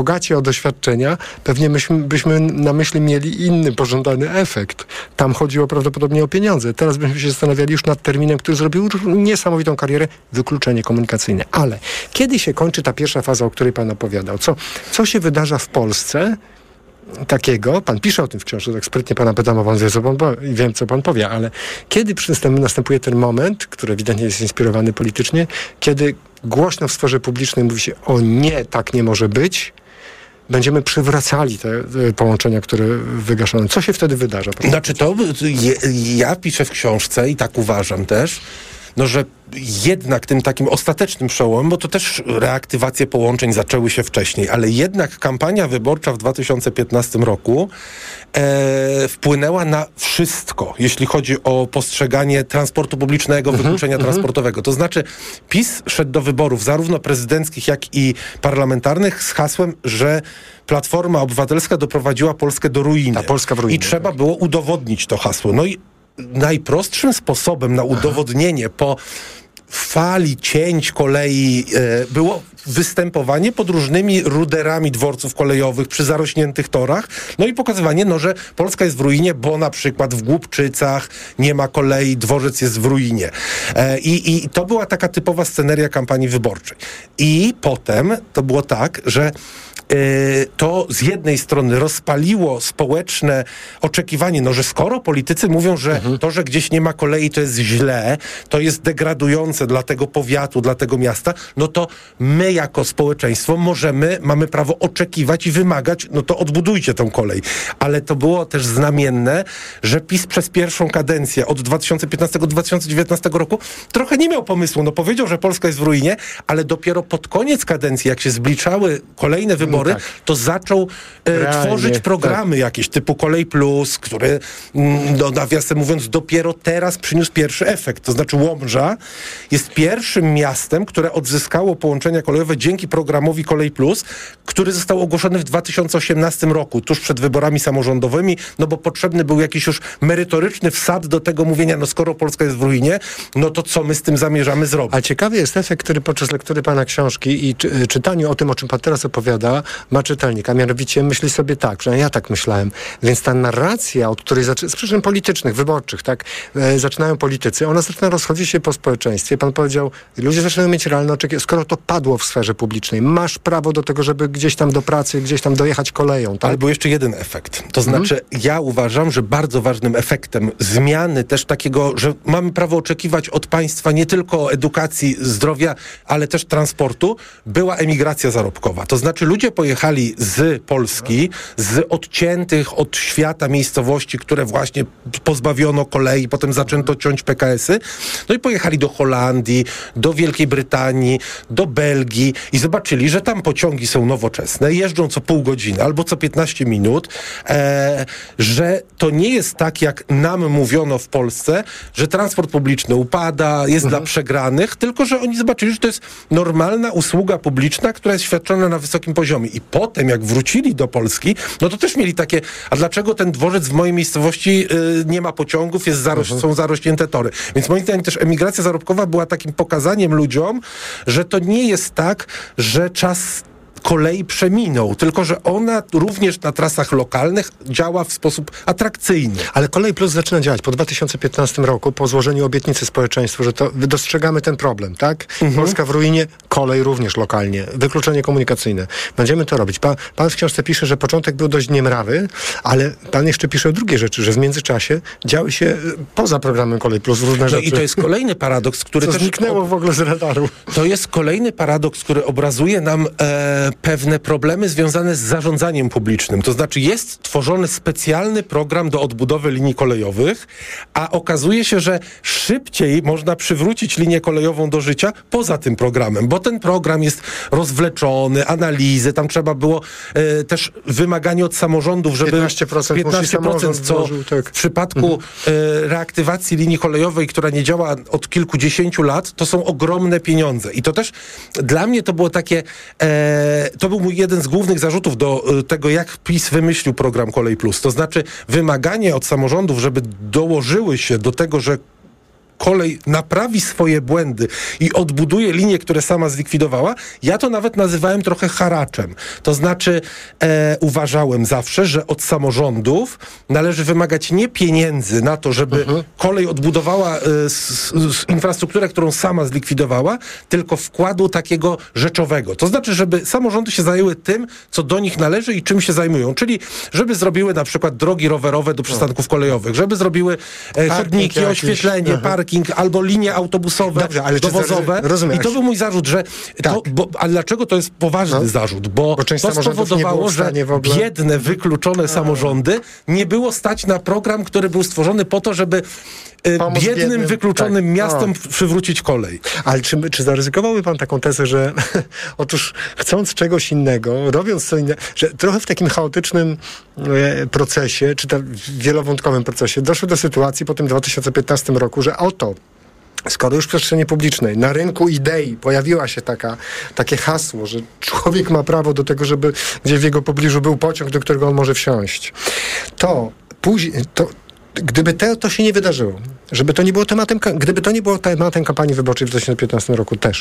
doświadczenia, pewnie myśmy, byśmy na myśli mieli inny pożądany efekt. Tam chodziło prawdopodobnie o pieniądze. Teraz byśmy się zastanawiali już nad terminem, który zrobił niesamowitą karierę, wykluczenie komunikacyjne. Ale kiedy się kończy ta pierwsza faza, o której pan opowiadał? Co, co się wydarza w Polsce takiego? Pan pisze o tym w książce, tak sprytnie pana pytam, a pan wie, co pan powie, wiem, co pan powie, ale kiedy następuje ten moment, który ewidentnie jest inspirowany politycznie, kiedy głośno w sferze publicznej mówi się, o nie, tak nie może być, będziemy przywracali te, te połączenia, które wygaszono. Co się wtedy wydarza? Prawda? Znaczy to, je, ja piszę w książce i tak uważam też, no, że jednak tym takim ostatecznym przełomem, bo to też reaktywacje połączeń zaczęły się wcześniej, ale jednak kampania wyborcza w dwa tysiące piętnastym roku e, wpłynęła na wszystko, jeśli chodzi o postrzeganie transportu publicznego, mhm, wykluczenia mhm. transportowego. To znaczy PiS szedł do wyborów zarówno prezydenckich, jak i parlamentarnych z hasłem, że Platforma Obywatelska doprowadziła Polskę do ruiny. Ta Polska w ruinie. I trzeba było udowodnić to hasło. No i najprostszym sposobem na udowodnienie po fali cięć kolei e, było występowanie pod różnymi ruderami dworców kolejowych przy zarośniętych torach, no i pokazywanie, no, że Polska jest w ruinie, bo na przykład w Głubczycach nie ma kolei, dworzec jest w ruinie. E, i, I to była taka typowa sceneria kampanii wyborczej. I potem to było tak, że to z jednej strony rozpaliło społeczne oczekiwanie, no, że skoro politycy mówią, że mhm. to, że gdzieś nie ma kolei, to jest źle, to jest degradujące dla tego powiatu, dla tego miasta, no to my jako społeczeństwo możemy, mamy prawo oczekiwać i wymagać, no to odbudujcie tą kolej. Ale to było też znamienne, że PiS przez pierwszą kadencję od dwa tysiące piętnastego do dwa tysiące dziewiętnastego roku trochę nie miał pomysłu. No powiedział, że Polska jest w ruinie, ale dopiero pod koniec kadencji, jak się zbliczały kolejne wybory, no tak. to zaczął e, Realnie, tworzyć programy tak. jakieś typu Kolej Plus, który, no, nawiasem mówiąc, dopiero teraz przyniósł pierwszy efekt. To znaczy Łomża jest pierwszym miastem, które odzyskało połączenia kolejowe dzięki programowi Kolej Plus, który został ogłoszony w dwa tysiące osiemnastym roku, tuż przed wyborami samorządowymi, no bo potrzebny był jakiś już merytoryczny wsad do tego mówienia, no skoro Polska jest w ruinie, no to co my z tym zamierzamy zrobić? A ciekawy jest efekt, który podczas lektury pana książki i czy, czytaniu o tym, o czym pan teraz opowiada, ma czytelnik, a mianowicie myśli sobie tak, przynajmniej ja tak myślałem, więc ta narracja, od której zaczyna, z przyczyn politycznych, wyborczych, tak, e, zaczynają politycy, ona zaczyna rozchodzić się po społeczeństwie. Pan powiedział, ludzie zaczynają mieć realne oczekiwania, skoro to padło w sferze publicznej, masz prawo do tego, żeby gdzieś tam do pracy, gdzieś tam dojechać koleją, tak? Ale był jeszcze jeden efekt. To znaczy, mhm. ja uważam, że bardzo ważnym efektem zmiany też takiego, że mamy prawo oczekiwać od państwa nie tylko edukacji, zdrowia, ale też transportu, była emigracja zarobkowa. To znaczy, ludzie pojechali z Polski, z odciętych od świata miejscowości, które właśnie pozbawiono kolei, potem zaczęto ciąć P K esy, no i pojechali do Holandii, do Wielkiej Brytanii, do Belgii i zobaczyli, że tam pociągi są nowoczesne, jeżdżą co pół godziny albo co piętnaście minut, e, że to nie jest tak, jak nam mówiono w Polsce, że transport publiczny upada, jest mhm. dla przegranych, tylko że oni zobaczyli, że to jest normalna usługa publiczna, która jest świadczona na wysokim poziomie. I potem, jak wrócili do Polski, no to też mieli takie, a dlaczego ten dworzec w mojej miejscowości y, nie ma pociągów, jest zaroś, mhm. są zarośnięte tory. Więc moim zdaniem też emigracja zarobkowa była takim pokazaniem ludziom, że to nie jest tak, że czas kolei przeminął, tylko że ona również na trasach lokalnych działa w sposób atrakcyjny. Ale Kolej Plus zaczyna działać po dwa tysiące piętnastym roku, po złożeniu obietnicy społeczeństwu, że to dostrzegamy ten problem, tak? Mhm. Polska w ruinie, kolej również lokalnie, wykluczenie komunikacyjne. Będziemy to robić. Pa, pan w książce pisze, że początek był dość niemrawy, ale pan jeszcze pisze o drugiej rzeczy, że w międzyczasie działy się poza programem Kolej Plus różne no rzeczy. I to jest kolejny paradoks, który Co też zniknęło w ogóle z radaru. To jest kolejny paradoks, który obrazuje nam e, pewne problemy związane z zarządzaniem publicznym. To znaczy jest tworzony specjalny program do odbudowy linii kolejowych, a okazuje się, że szybciej można przywrócić linię kolejową do życia poza tym programem, bo ten program jest rozwleczony, analizy, tam trzeba było e, też wymaganie od samorządów, żeby piętnaście procent, piętnaście procent co włożył, tak. w przypadku mhm. e, reaktywacji linii kolejowej, która nie działa od kilkudziesięciu lat, to są ogromne pieniądze. I to też dla mnie to było takie, e, to był mój jeden z głównych zarzutów do e, tego, jak PiS wymyślił program Kolej Plus. To znaczy wymaganie od samorządów, żeby dołożyły się do tego, że kolej naprawi swoje błędy i odbuduje linie, które sama zlikwidowała, ja to nawet nazywałem trochę haraczem. To znaczy e, uważałem zawsze, że od samorządów należy wymagać nie pieniędzy na to, żeby uh-huh. kolej odbudowała e, s, s, infrastrukturę, którą sama zlikwidowała, tylko wkładu takiego rzeczowego. To znaczy, żeby samorządy się zajęły tym, co do nich należy i czym się zajmują. Czyli żeby zrobiły na przykład drogi rowerowe do przystanków kolejowych, żeby zrobiły e, chodniki, jakiś, oświetlenie, uh-huh. parking, albo linie autobusowe, Dobrze, ale dowozowe. I to był mój zarzut, że tak. to, bo, ale dlaczego to jest poważny no. zarzut? Bo, bo to spowodowało, że biedne, wykluczone A. samorządy nie było stać na program, który był stworzony po to, żeby Pomóc biednym, biednym, wykluczonym tak. miastom o. przywrócić kolej. Ale czy, czy zaryzykowałby pan taką tezę, że otóż chcąc czegoś innego, robiąc co innego, że trochę w takim chaotycznym e, procesie, czy tam wielowątkowym procesie, doszło do sytuacji po tym dwa tysiące piętnastym roku, że oto skoro już w przestrzeni publicznej, na rynku idei pojawiła się taka, takie hasło, że człowiek ma prawo do tego, żeby gdzieś w jego pobliżu był pociąg, do którego on może wsiąść, to później, to gdyby te, to się nie wydarzyło, żeby to nie było tematem, gdyby to nie było tematem kampanii wyborczej w dwa tysiące piętnastym roku też,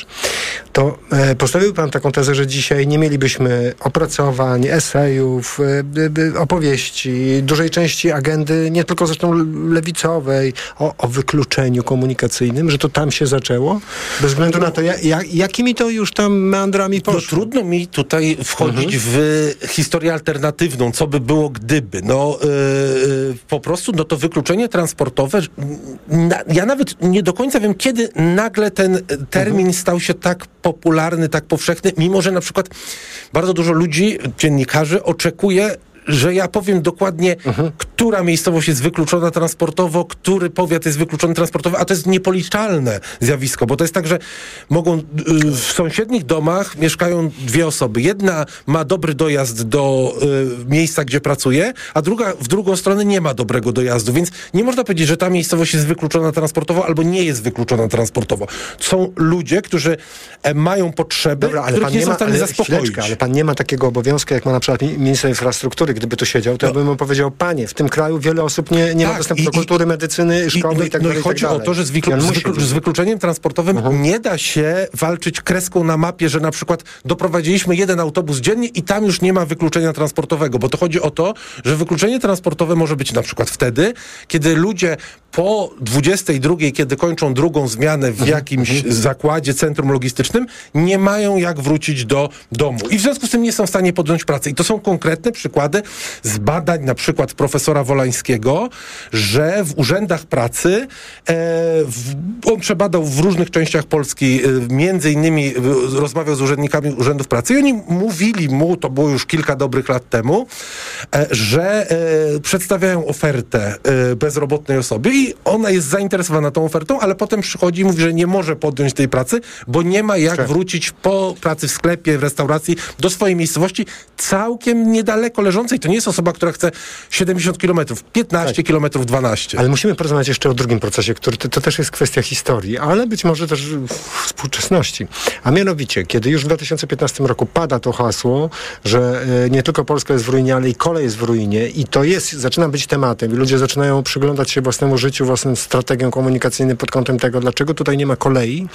to e, postawił pan taką tezę, że dzisiaj nie mielibyśmy opracowań, esejów, e, opowieści, dużej części agendy, nie tylko zresztą lewicowej, o, o wykluczeniu komunikacyjnym, że to tam się zaczęło, bez względu na to, ja, ja, jakimi to już tam meandrami poszło. No trudno mi tutaj wchodzić mhm. w historię alternatywną, co by było gdyby. No yy, po prostu, no to wykluczenie transportowe, na, ja nawet nie do końca wiem, kiedy nagle ten termin mhm. stał się tak popularny, tak powszechny, mimo że na przykład bardzo dużo ludzi, dziennikarzy oczekuje, że ja powiem dokładnie, mhm. która miejscowość jest wykluczona transportowo, który powiat jest wykluczony transportowo, a to jest niepoliczalne zjawisko, bo to jest tak, że mogą y, w sąsiednich domach mieszkają dwie osoby. Jedna ma dobry dojazd do y, miejsca, gdzie pracuje, a druga w drugą stronę nie ma dobrego dojazdu, więc nie można powiedzieć, że ta miejscowość jest wykluczona transportowo albo nie jest wykluczona transportowo. Są ludzie, którzy e, mają potrzeby, Dobra, ale których pan nie są w stanie zaspokoić. Chwileczkę, ale pan nie ma takiego obowiązku, jak ma na przykład minister infrastruktury. Gdyby tu siedział, to no. ja bym mu powiedział, panie, w tym kraju wiele osób nie, nie tak, ma dostępu i, do kultury, medycyny, szkoły i, no, i tak no dalej. No i chodzi tak o to, że z, wyklu- z, wyklu- z wykluczeniem transportowym uh-huh. nie da się walczyć kreską na mapie, że na przykład doprowadziliśmy jeden autobus dziennie i tam już nie ma wykluczenia transportowego, bo to chodzi o to, że wykluczenie transportowe może być na przykład wtedy, kiedy ludzie po dwudziestej drugiej, kiedy kończą drugą zmianę w jakimś uh-huh. zakładzie, centrum logistycznym, nie mają jak wrócić do domu. I w związku z tym nie są w stanie podjąć pracy. I to są konkretne przykłady z badań na przykład profesora Wolańskiego, że w urzędach pracy e, w, on przebadał w różnych częściach Polski, e, między innymi e, rozmawiał z urzędnikami urzędów pracy i oni mówili mu, to było już kilka dobrych lat temu, e, że e, przedstawiają ofertę e, bezrobotnej osobie i ona jest zainteresowana tą ofertą, ale potem przychodzi i mówi, że nie może podjąć tej pracy, bo nie ma jak Cze. wrócić po pracy w sklepie, w restauracji do swojej miejscowości, całkiem niedaleko leżącej. To nie jest osoba, która chce siedemdziesiąt kilometrów, piętnaście tak. kilometrów, dwanaście. Ale musimy porozmawiać jeszcze o drugim procesie, który to, to też jest kwestia historii, ale być może też współczesności. A mianowicie, kiedy już w dwa tysiące piętnastym roku pada to hasło, że e, nie tylko Polska jest w ruinie, ale i kolej jest w ruinie i to jest, zaczyna być tematem i ludzie zaczynają przyglądać się własnemu życiu, własnym strategiom komunikacyjnym pod kątem tego, dlaczego tutaj nie ma kolei,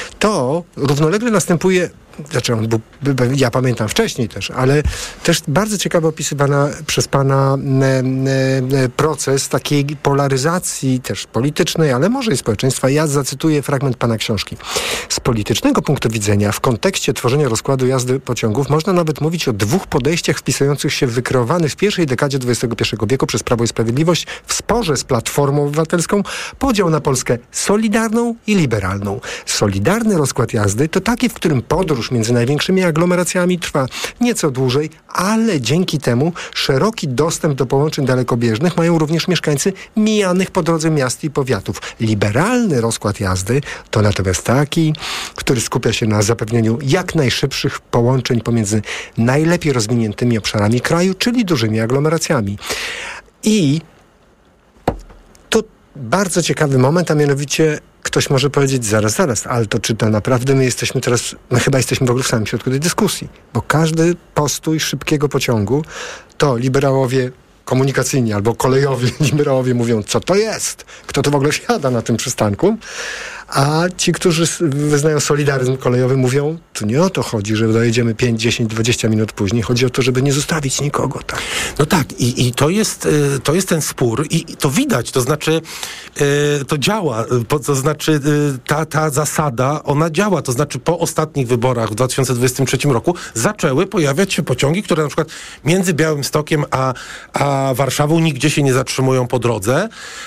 to równolegle następuje, znaczy on był, ja pamiętam wcześniej też, ale też bardzo ciekawe opisywana przez pana e, e, proces takiej polaryzacji też politycznej, ale może i społeczeństwa. Ja zacytuję fragment pana książki. Z politycznego punktu widzenia w kontekście tworzenia rozkładu jazdy pociągów można nawet mówić o dwóch podejściach wpisujących się w wykreowany w pierwszej dekadzie dwudziestego pierwszego wieku przez Prawo i Sprawiedliwość w sporze z Platformą Obywatelską podział na Polskę solidarną i liberalną. Solidarny rozkład jazdy to taki, w którym podróż między największymi aglomeracjami trwa nieco dłużej, ale dzięki temu szeroki dostęp do połączeń dalekobieżnych mają również mieszkańcy mijanych po drodze miast i powiatów. Liberalny rozkład jazdy to natomiast taki, który skupia się na zapewnieniu jak najszybszych połączeń pomiędzy najlepiej rozwiniętymi obszarami kraju, czyli dużymi aglomeracjami. I to bardzo ciekawy moment, a mianowicie ktoś może powiedzieć, zaraz, zaraz, ale to czy to naprawdę my jesteśmy teraz, my chyba jesteśmy w ogóle w samym środku tej dyskusji, bo każdy postój szybkiego pociągu to liberałowie komunikacyjni albo kolejowi, liberałowie mówią, co to jest? Kto to w ogóle siada na tym przystanku? A ci, którzy wyznają solidaryzm kolejowy, mówią, tu nie o to chodzi, że dojedziemy pięć, dziesięć, dwadzieścia minut później. Chodzi o to, żeby nie zostawić nikogo. Tak. No tak, i, i to, jest, to jest ten spór i to widać, to znaczy to działa, to znaczy ta, ta zasada, ona działa, to znaczy po ostatnich wyborach w dwa tysiące dwudziestym trzecim roku zaczęły pojawiać się pociągi, które na przykład między Białymstokiem a, a Warszawą nigdzie się nie zatrzymują po drodze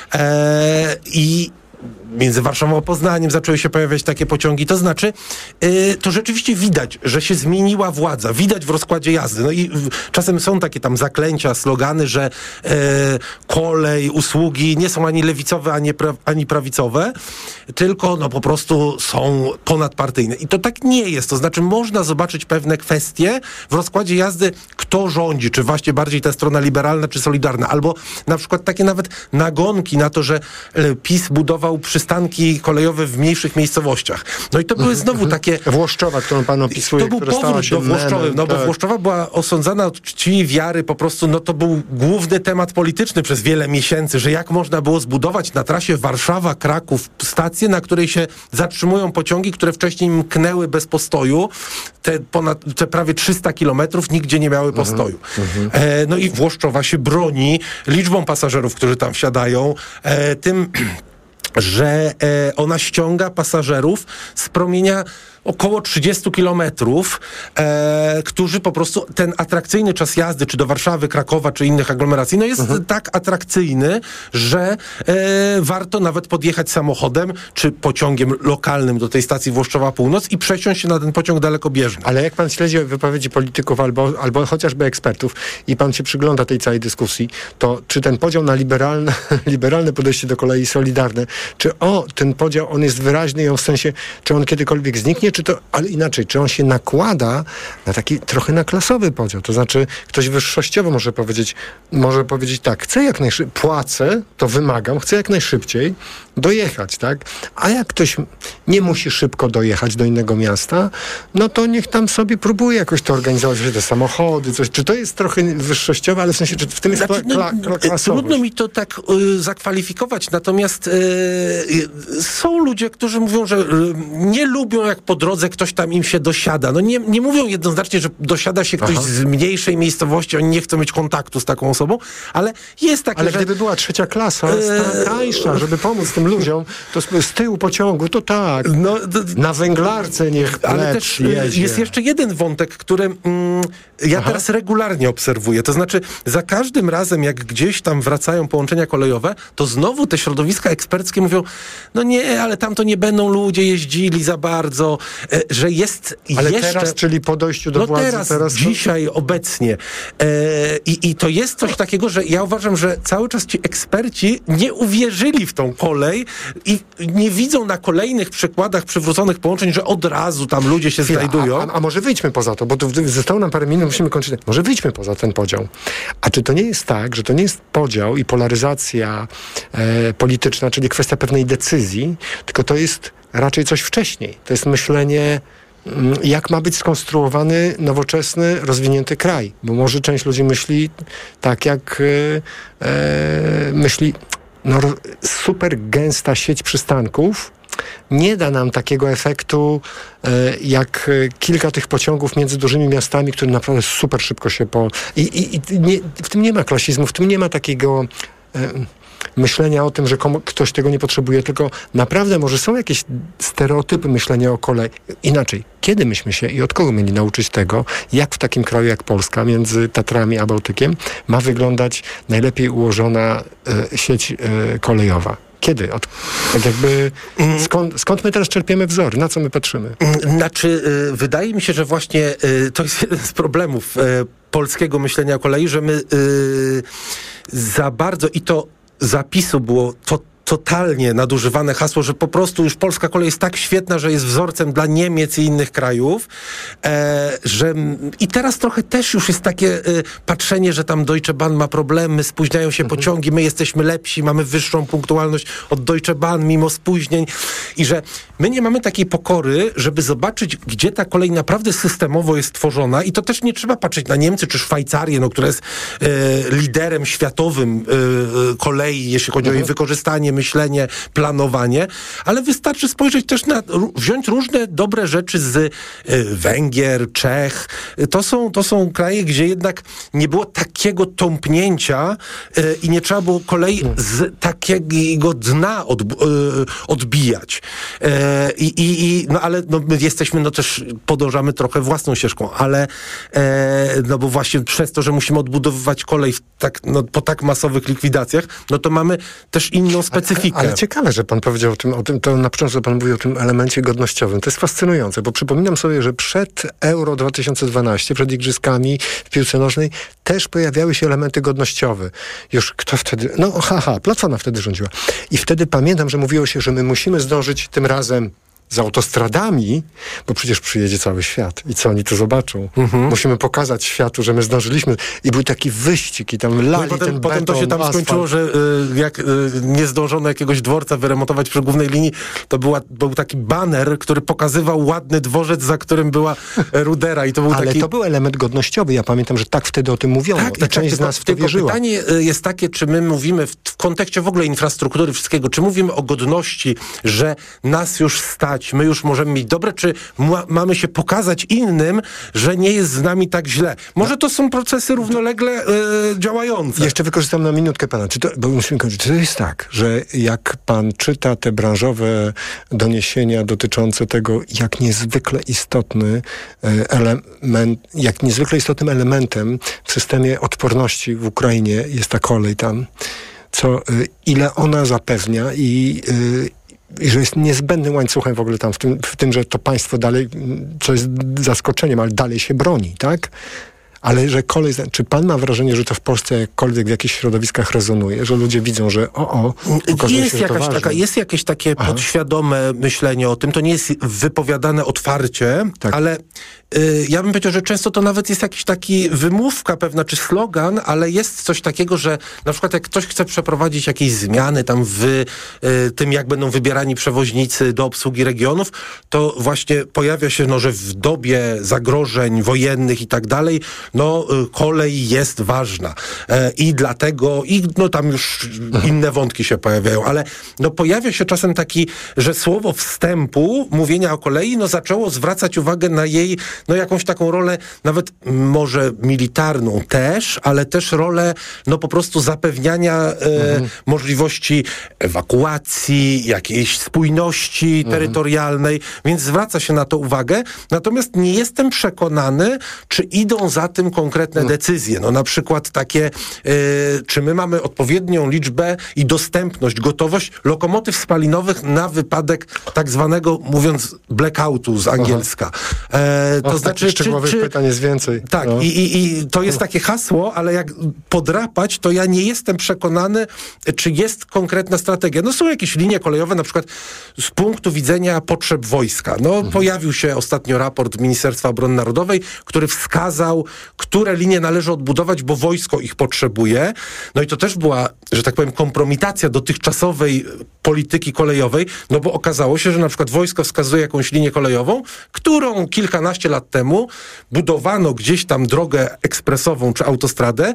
e, i między Warszawą a Poznaniem zaczęły się pojawiać takie pociągi. To znaczy, yy, to rzeczywiście widać, że się zmieniła władza. Widać w rozkładzie jazdy. No i w, czasem są takie tam zaklęcia, slogany, że yy, kolej, usługi nie są ani lewicowe, ani, pra, ani prawicowe, tylko no po prostu są ponadpartyjne. I to tak nie jest. To znaczy, można zobaczyć pewne kwestie w rozkładzie jazdy, kto rządzi, czy właśnie bardziej ta strona liberalna, czy solidarna. Albo na przykład takie nawet nagonki na to, że yy, PiS budował przystanki kolejowe w mniejszych miejscowościach. No i to były znowu takie... Włoszczowa, którą pan opisuje, to był która powrót się do Włoszczowy, memem, no bo tak. Włoszczowa była osądzana od czci i wiary, po prostu, no to był główny temat polityczny przez wiele miesięcy, że jak można było zbudować na trasie Warszawa-Kraków stację, na której się zatrzymują pociągi, które wcześniej mknęły bez postoju, te, ponad, te prawie trzysta kilometrów nigdzie nie miały postoju. Mhm. E, no i Włoszczowa się broni liczbą pasażerów, którzy tam wsiadają, e, tym że e, ona ściąga pasażerów z promienia około trzydziestu kilometrów, e, którzy po prostu, ten atrakcyjny czas jazdy, czy do Warszawy, Krakowa, czy innych aglomeracji, no jest mhm. tak atrakcyjny, że e, warto nawet podjechać samochodem, czy pociągiem lokalnym do tej stacji Włoszczowa Północ i przesiąść się na ten pociąg dalekobieżny. Ale jak pan śledzi wypowiedzi polityków albo, albo chociażby ekspertów i pan się przygląda tej całej dyskusji, to czy ten podział na liberalne, liberalne podejście do kolei solidarne, czy o, ten podział, on jest wyraźny i on w sensie, czy on kiedykolwiek zniknie, czy to, ale inaczej, czy on się nakłada na taki trochę na klasowy podział, to znaczy ktoś wyższościowo może powiedzieć, może powiedzieć tak, chcę jak najszybciej, płacę, to wymagam, chcę jak najszybciej dojechać, tak? A jak ktoś nie musi szybko dojechać do innego miasta, no to niech tam sobie próbuje jakoś to organizować, że te samochody, coś. Czy to jest trochę wyższościowe, ale w sensie, czy w tym jest znaczy, kla, kla, kla, klasowość? Trudno mi to tak y, zakwalifikować, natomiast y, y, są ludzie, którzy mówią, że y, nie lubią, jak po drodze ktoś tam im się dosiada. No nie, nie mówią jednoznacznie, że dosiada się ktoś Aha. z mniejszej miejscowości, oni nie chcą mieć kontaktu z taką osobą, ale jest takie, ale że... gdyby była trzecia klasa, e... tańsza, żeby pomóc tym ludziom, to z tyłu pociągu, to tak. No, d- na węglarce niech ale też jedzie. Jest jeszcze jeden wątek, który mm, ja Aha. teraz regularnie obserwuję. To znaczy, za każdym razem, jak gdzieś tam wracają połączenia kolejowe, to znowu te środowiska eksperckie mówią, no nie, ale tam to nie będą ludzie jeździli za bardzo, e, że jest ale jeszcze... teraz, czyli po dojściu do no władzy... teraz, teraz dzisiaj, obecnie. E, i, I to jest coś takiego, że ja uważam, że cały czas ci eksperci nie uwierzyli w tą kolej i nie widzą na kolejnych przykładach przywróconych połączeń, że od razu tam ludzie się Chwila, znajdują. A, a, a może wyjdźmy poza to, bo tu zostało nam parę minut, musimy kończyć. Może wyjdźmy poza ten podział. A czy to nie jest tak, że to nie jest podział i polaryzacja e, polityczna, czyli kwestia pewnej decyzji, tylko to jest raczej coś wcześniej. To jest myślenie, jak ma być skonstruowany nowoczesny, rozwinięty kraj. Bo może część ludzi myśli tak, jak e, e, myśli no, super gęsta sieć przystanków nie da nam takiego efektu e, jak kilka tych pociągów między dużymi miastami, które naprawdę super szybko się po... I, i, i nie, w tym nie ma klasizmu, w tym nie ma takiego... E, myślenia o tym, że komu, ktoś tego nie potrzebuje, tylko naprawdę może są jakieś stereotypy myślenia o kolei. Inaczej, kiedy myśmy się i od kogo mieli nauczyć tego, jak w takim kraju jak Polska, między Tatrami a Bałtykiem, ma wyglądać najlepiej ułożona e, sieć e, kolejowa? Kiedy? Od, tak jakby skąd, skąd my teraz czerpiemy wzory? Na co my patrzymy? Znaczy, y, wydaje mi się, że właśnie y, to jest jeden z problemów y, polskiego myślenia o kolei, że my y, za bardzo i to zapisu było to totalnie nadużywane hasło, że po prostu już polska kolej jest tak świetna, że jest wzorcem dla Niemiec i innych krajów, e, że i teraz trochę też już jest takie e, patrzenie, że tam Deutsche Bahn ma problemy, spóźniają się mhm. pociągi, my jesteśmy lepsi, mamy wyższą punktualność od Deutsche Bahn mimo spóźnień i że my nie mamy takiej pokory, żeby zobaczyć, gdzie ta kolej naprawdę systemowo jest tworzona i to też nie trzeba patrzeć na Niemcy czy Szwajcarię, no, która jest e, liderem światowym e, kolei, jeśli chodzi mhm. o jej wykorzystanie, myślenie, planowanie, ale wystarczy spojrzeć też na, wziąć różne dobre rzeczy z y, Węgier, Czech. To są, to są kraje, gdzie jednak nie było takiego tąpnięcia y, i nie trzeba było kolei z takiego dna od, y, odbijać. Y, i, i, no ale no, my jesteśmy, no też podążamy trochę własną ścieżką, ale y, no bo właśnie przez to, że musimy odbudowywać kolej w tak, no, po tak masowych likwidacjach, no to mamy też inną specyfikę. Ale, ale ciekawe, że pan powiedział o tym, o tym, to na początku pan mówił o tym elemencie godnościowym. To jest fascynujące, bo przypominam sobie, że przed Euro dwa tysiące dwanaście, przed igrzyskami w piłce nożnej, też pojawiały się elementy godnościowe. Już kto wtedy, no haha, Platforma wtedy rządziła. I wtedy pamiętam, że mówiło się, że my musimy zdążyć tym razem z autostradami, bo przecież przyjedzie cały świat i co oni tu zobaczą. Mhm. Musimy pokazać światu, że my zdążyliśmy i był taki wyścig i tam lali no i potem, ten potem beton, to się tam asfalt. skończyło, że y, jak y, nie zdążono jakiegoś dworca wyremontować przy głównej linii, to była, był taki baner, który pokazywał ładny dworzec, za którym była rudera i to był Ale taki... to był element godnościowy. Ja pamiętam, że tak wtedy o tym mówiono. Tak, I tak, część tak, z nas w to wierzyła. Pytanie jest takie, czy my mówimy w, w kontekście w ogóle infrastruktury wszystkiego, czy mówimy o godności, że nas już stać, my już możemy mieć dobre, czy ma, mamy się pokazać innym, że nie jest z nami tak źle. Może to są procesy równolegle y, działające. Jeszcze wykorzystam na minutkę pana. Czy to, bo musimy kończyć. Czy to jest tak, że jak pan czyta te branżowe doniesienia dotyczące tego, jak niezwykle istotny element, jak niezwykle istotnym elementem w systemie odporności w Ukrainie jest ta kolej tam, co, ile ona zapewnia i i że jest niezbędnym łańcuchem w ogóle tam w tym, w tym, że to państwo dalej, co jest zaskoczeniem, ale dalej się broni, tak? Ale że kolej, czy pan ma wrażenie, że to w Polsce jakkolwiek w jakichś środowiskach rezonuje, że ludzie widzą, że o, o, okazuje jest się, że jakaś to ważne. taka, jest jakieś takie Aha. podświadome myślenie o tym, to nie jest wypowiadane otwarcie, tak. ale y, ja bym powiedział, że często to nawet jest jakiś taki wymówka pewna, czy slogan, ale jest coś takiego, że na przykład jak ktoś chce przeprowadzić jakieś zmiany tam w y, tym, jak będą wybierani przewoźnicy do obsługi regionów, to właśnie pojawia się, no, że w dobie zagrożeń wojennych i tak dalej, no kolej jest ważna e, i dlatego, i no tam już inne wątki się pojawiają, ale no pojawia się czasem taki, że słowo wstępu, mówienia o kolei, no zaczęło zwracać uwagę na jej, no jakąś taką rolę, nawet może militarną też, ale też rolę, no po prostu zapewniania e, mhm. możliwości ewakuacji, jakiejś spójności mhm. terytorialnej, więc zwraca się na to uwagę, natomiast nie jestem przekonany, czy idą za tym konkretne hmm. decyzje. No na przykład takie, yy, czy my mamy odpowiednią liczbę i dostępność, gotowość lokomotyw spalinowych na wypadek tak zwanego, mówiąc, blackoutu z angielska. E, to o, znaczy, czy, czy pytań jest więcej. Tak, no. i, i, i to jest takie hasło, ale jak podrapać, to ja nie jestem przekonany, czy jest konkretna strategia. No są jakieś linie kolejowe, na przykład z punktu widzenia potrzeb wojska. No hmm. pojawił się ostatnio raport Ministerstwa Obrony Narodowej, który wskazał, które linie należy odbudować, bo wojsko ich potrzebuje. No i to też była, że tak powiem, kompromitacja dotychczasowej polityki kolejowej, no bo okazało się, że na przykład wojsko wskazuje jakąś linię kolejową, którą kilkanaście lat temu budowano gdzieś tam drogę ekspresową czy autostradę.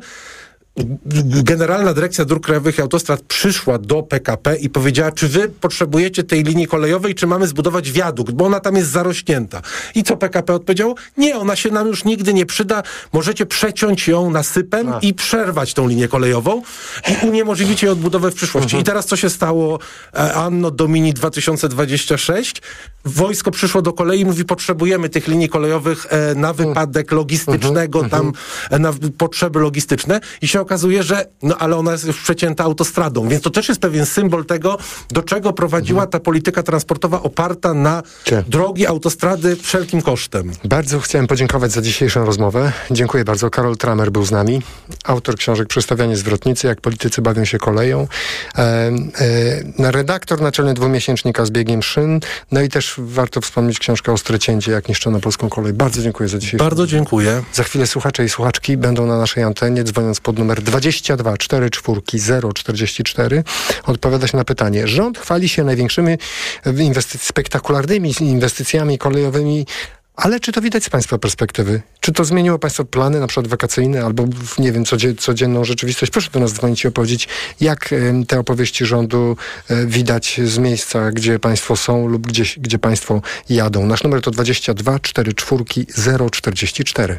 Generalna Dyrekcja Dróg Krajowych i Autostrad przyszła do P K P i powiedziała, czy wy potrzebujecie tej linii kolejowej, czy mamy zbudować wiadukt, bo ona tam jest zarośnięta. I co P K P odpowiedziało? Nie, ona się nam już nigdy nie przyda, możecie przeciąć ją nasypem A. i przerwać tą linię kolejową i uniemożliwić jej odbudowę w przyszłości. Mhm. I teraz co się stało Anno Domini dwa tysiące dwadzieścia sześć? Wojsko przyszło do kolei i mówi, potrzebujemy tych linii kolejowych na wypadek logistycznego, mhm. tam na potrzeby logistyczne i się okazało, okazuje, że no ale ona jest już przecięta autostradą, więc to też jest pewien symbol tego, do czego prowadziła ta polityka transportowa oparta na Cie. drogi, autostrady wszelkim kosztem. Bardzo chciałem podziękować za dzisiejszą rozmowę. Dziękuję bardzo. Karol Tramer był z nami, autor książek Przestawianie zwrotnicy, jak politycy bawią się koleją, e, e, redaktor naczelny dwumiesięcznika Z biegiem szyn, no i też warto wspomnieć książkę Ostre cięcie, jak niszczono polską kolej. Bardzo dziękuję za dzisiejszą Bardzo dziękuję. Za chwilę słuchacze i słuchaczki będą na naszej antenie, dzwoniąc pod numer dwadzieścia dwa czterdzieści cztery zero czterdzieści cztery, odpowiadać na pytanie. Rząd chwali się największymi inwestyc- spektakularnymi inwestycjami kolejowymi, ale czy to widać z Państwa perspektywy? Czy to zmieniło Państwa plany, na przykład wakacyjne, albo, nie wiem, codzie- codzienną rzeczywistość? Proszę do nas dzwonić i opowiedzieć, jak y, te opowieści rządu y, widać z miejsca, gdzie Państwo są lub gdzieś, gdzie Państwo jadą. Nasz numer to dwadzieścia dwa czterdzieści cztery zero czterdzieści cztery.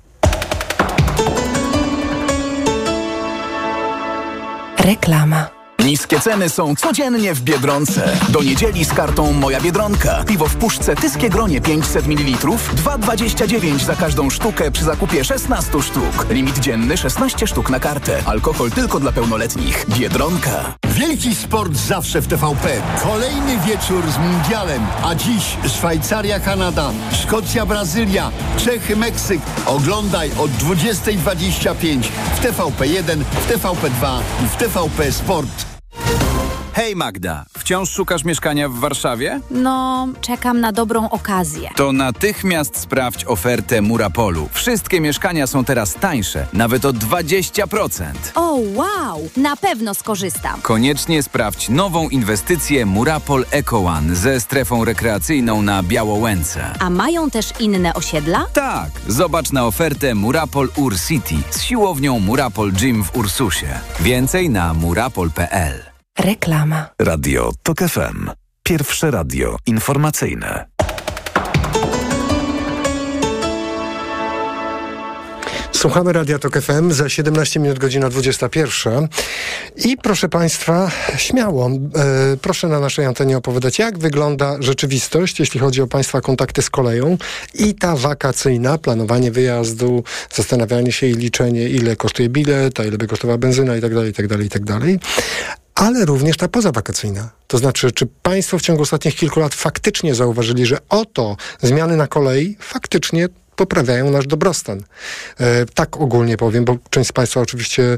Reklama. Niskie ceny są codziennie w Biedronce. Do niedzieli z kartą Moja Biedronka. Piwo w puszce Tyskie Gronie pięćset mililitrów, dwa dwadzieścia dziewięć za każdą sztukę przy zakupie szesnaście sztuk. Limit dzienny szesnaście sztuk na kartę. Alkohol tylko dla pełnoletnich. Biedronka. Wielki sport zawsze w T V P. Kolejny wieczór z mundialem. A dziś Szwajcaria, Kanada, Szkocja, Brazylia, Czechy, Meksyk. Oglądaj od dwudziesta dwadzieścia pięć w T V P jeden, w T V P dwa i w T V P Sport. Hej Magda, wciąż szukasz mieszkania w Warszawie? No, czekam na dobrą okazję. To natychmiast sprawdź ofertę Murapolu. Wszystkie mieszkania są teraz tańsze, nawet o dwadzieścia procent. O, wow! Na pewno skorzystam. Koniecznie sprawdź nową inwestycję Murapol Eco One ze strefą rekreacyjną na Białołęce. A mają też inne osiedla? Tak, zobacz na ofertę Murapol Ur City z siłownią Murapol Gym w Ursusie. Więcej na murapol kropka p l. Reklama. Radio TOK F M. Pierwsze radio informacyjne. Słuchamy Radia Tok F M, za siedemnaście minut godzina dwudziesta pierwsza. I proszę Państwa, śmiało, e, proszę na naszej antenie opowiadać, jak wygląda rzeczywistość, jeśli chodzi o Państwa kontakty z koleją i ta wakacyjna, planowanie wyjazdu, zastanawianie się i liczenie, ile kosztuje bilet, a ile by kosztowała benzyna i tak dalej, i tak dalej, i tak dalej. Ale również ta pozawakacyjna. To znaczy, czy Państwo w ciągu ostatnich kilku lat faktycznie zauważyli, że oto zmiany na kolei faktycznie poprawiają nasz dobrostan. E, tak ogólnie powiem, bo część z Państwa oczywiście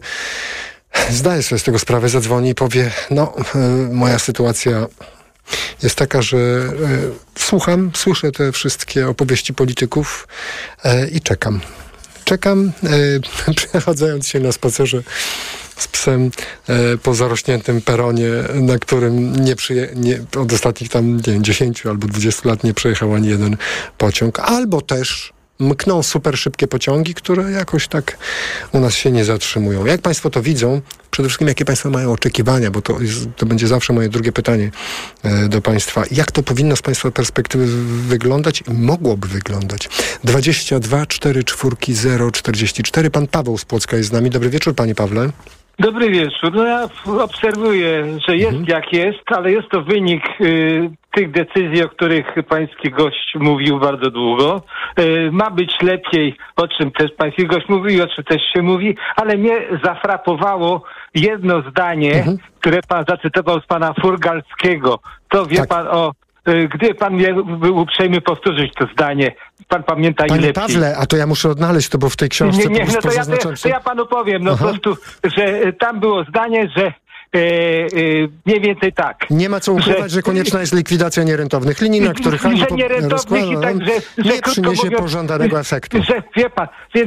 zdaje sobie z tego sprawę, zadzwoni i powie, no, e, moja sytuacja jest taka, że e, słucham, słyszę te wszystkie opowieści polityków e, i czekam. Czekam, e, przechadzając się na spacerze z psem e, po zarośniętym peronie, na którym nie przyje, nie, od ostatnich tam, nie wiem, dziesięciu albo dwudziestu lat nie przejechał ani jeden pociąg. Albo też mkną super szybkie pociągi, które jakoś tak u nas się nie zatrzymują. Jak Państwo to widzą? Przede wszystkim, jakie Państwo mają oczekiwania, bo to, jest, to będzie zawsze moje drugie pytanie e, do Państwa. Jak to powinno z Państwa perspektywy wyglądać i mogłoby wyglądać? dwadzieścia dwa czterdzieści cztery zero czterdzieści cztery. Pan Paweł z Płocka jest z nami. Dobry wieczór, Panie Pawle. Dobry wieczór. No ja obserwuję, że jest mhm. jak jest, ale jest to wynik y, tych decyzji, o których pański gość mówił bardzo długo. Y, ma być lepiej, o czym też pański gość mówił, o czym też się mówi, ale mnie zafrapowało jedno zdanie, mhm. które pan zacytował z pana Furgalskiego. To wie tak. pan o... Gdy pan mnie był uprzejmy powtórzyć to zdanie, pan pamięta Panie ile Pawle, a to ja muszę odnaleźć to, bo w tej książce nie, nie, po prostu no to, ja, to, to ja panu powiem, no Aha. po prostu, że tam było zdanie, że e, e, mniej więcej tak. Nie ma co ukrywać, że, że konieczna jest likwidacja nierentownych linii, na których ani po, nierentownych i tak, że, że nie przyniesie mówiąc, pożądanego efektu. Że, wie pan, więc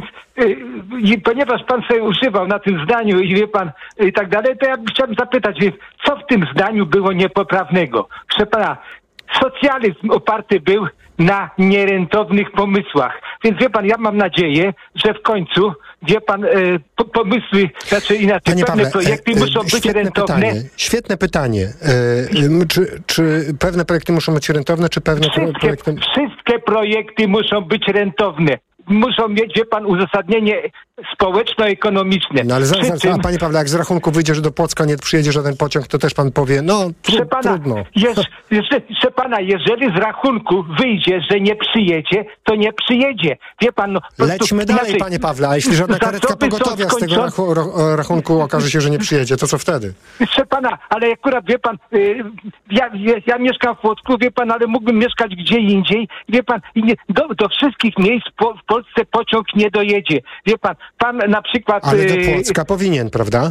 i ponieważ pan sobie używał na tym zdaniu i wie pan i tak dalej, to ja chciałbym zapytać, więc co w tym zdaniu było niepoprawnego? Proszę pana, socjalizm oparty był na nierentownych pomysłach. Więc wie pan, ja mam nadzieję, że w końcu, wie pan, e, po, pomysły, znaczy inaczej, Panie pewne Pawle, projekty e, muszą być rentowne. Pytanie, świetne pytanie. E, czy, czy pewne projekty muszą być rentowne, czy pewne wszystkie, projekty... Wszystkie projekty muszą być rentowne. Muszą mieć, wie pan, uzasadnienie społeczno-ekonomiczne. No ale za, Przy za, tym, a panie Pawle, jak z rachunku wyjdzie, że do Płocka nie przyjedzie żaden pociąg, to też pan powie, no tru, proszę pana, trudno. Jeż, jeże, proszę pana, jeżeli z rachunku wyjdzie, że nie przyjedzie, to nie przyjedzie. Wie pan, no, po prostu Lećmy dalej, inaczej, panie Pawle, a jeśli żadna karetka zasoby są pogotowia z tego skończone- rachu, ro, rachunku okaże się, że nie przyjedzie, to co wtedy? Proszę pana, ale akurat wie pan, y, ja, ja, ja mieszkam w Płocku, wie pan, ale mógłbym mieszkać gdzie indziej. Wie pan, i nie, do, do wszystkich miejsc po, w Polsce pociąg nie dojedzie. Wie pan, pan na przykład... Ale do y, Płocka powinien, prawda?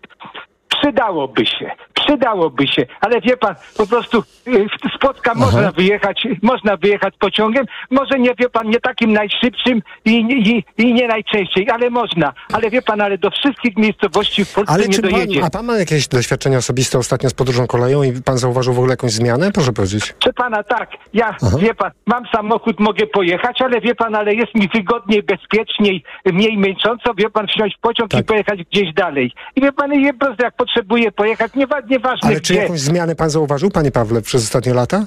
Przydałoby się, przydałoby się, ale wie pan, po prostu y, z Płocka można wyjechać, można wyjechać pociągiem, może nie, wie pan, nie takim najszybszym i, i, i nie najczęściej, ale można, ale wie pan, ale do wszystkich miejscowości w Polsce Ale nie czy pan, dojedzie. a pan ma jakieś doświadczenie osobiste ostatnio z podróżą koleją i pan zauważył w ogóle jakąś zmianę? Proszę powiedzieć. Proszę pana, tak, ja, Aha. wie pan, mam samochód, mogę pojechać, ale wie pan, ale jest mi wygodniej, bezpieczniej, mniej męcząco, wie pan, wsiąść w pociąg Tak. i pojechać gdzieś dalej. I wie pan, i po prostu jak potrzebuję pojechać, niewa- nieważne Ale czy gdzie. jakąś zmianę pan zauważył, panie Pawle, przez ostatnie lata?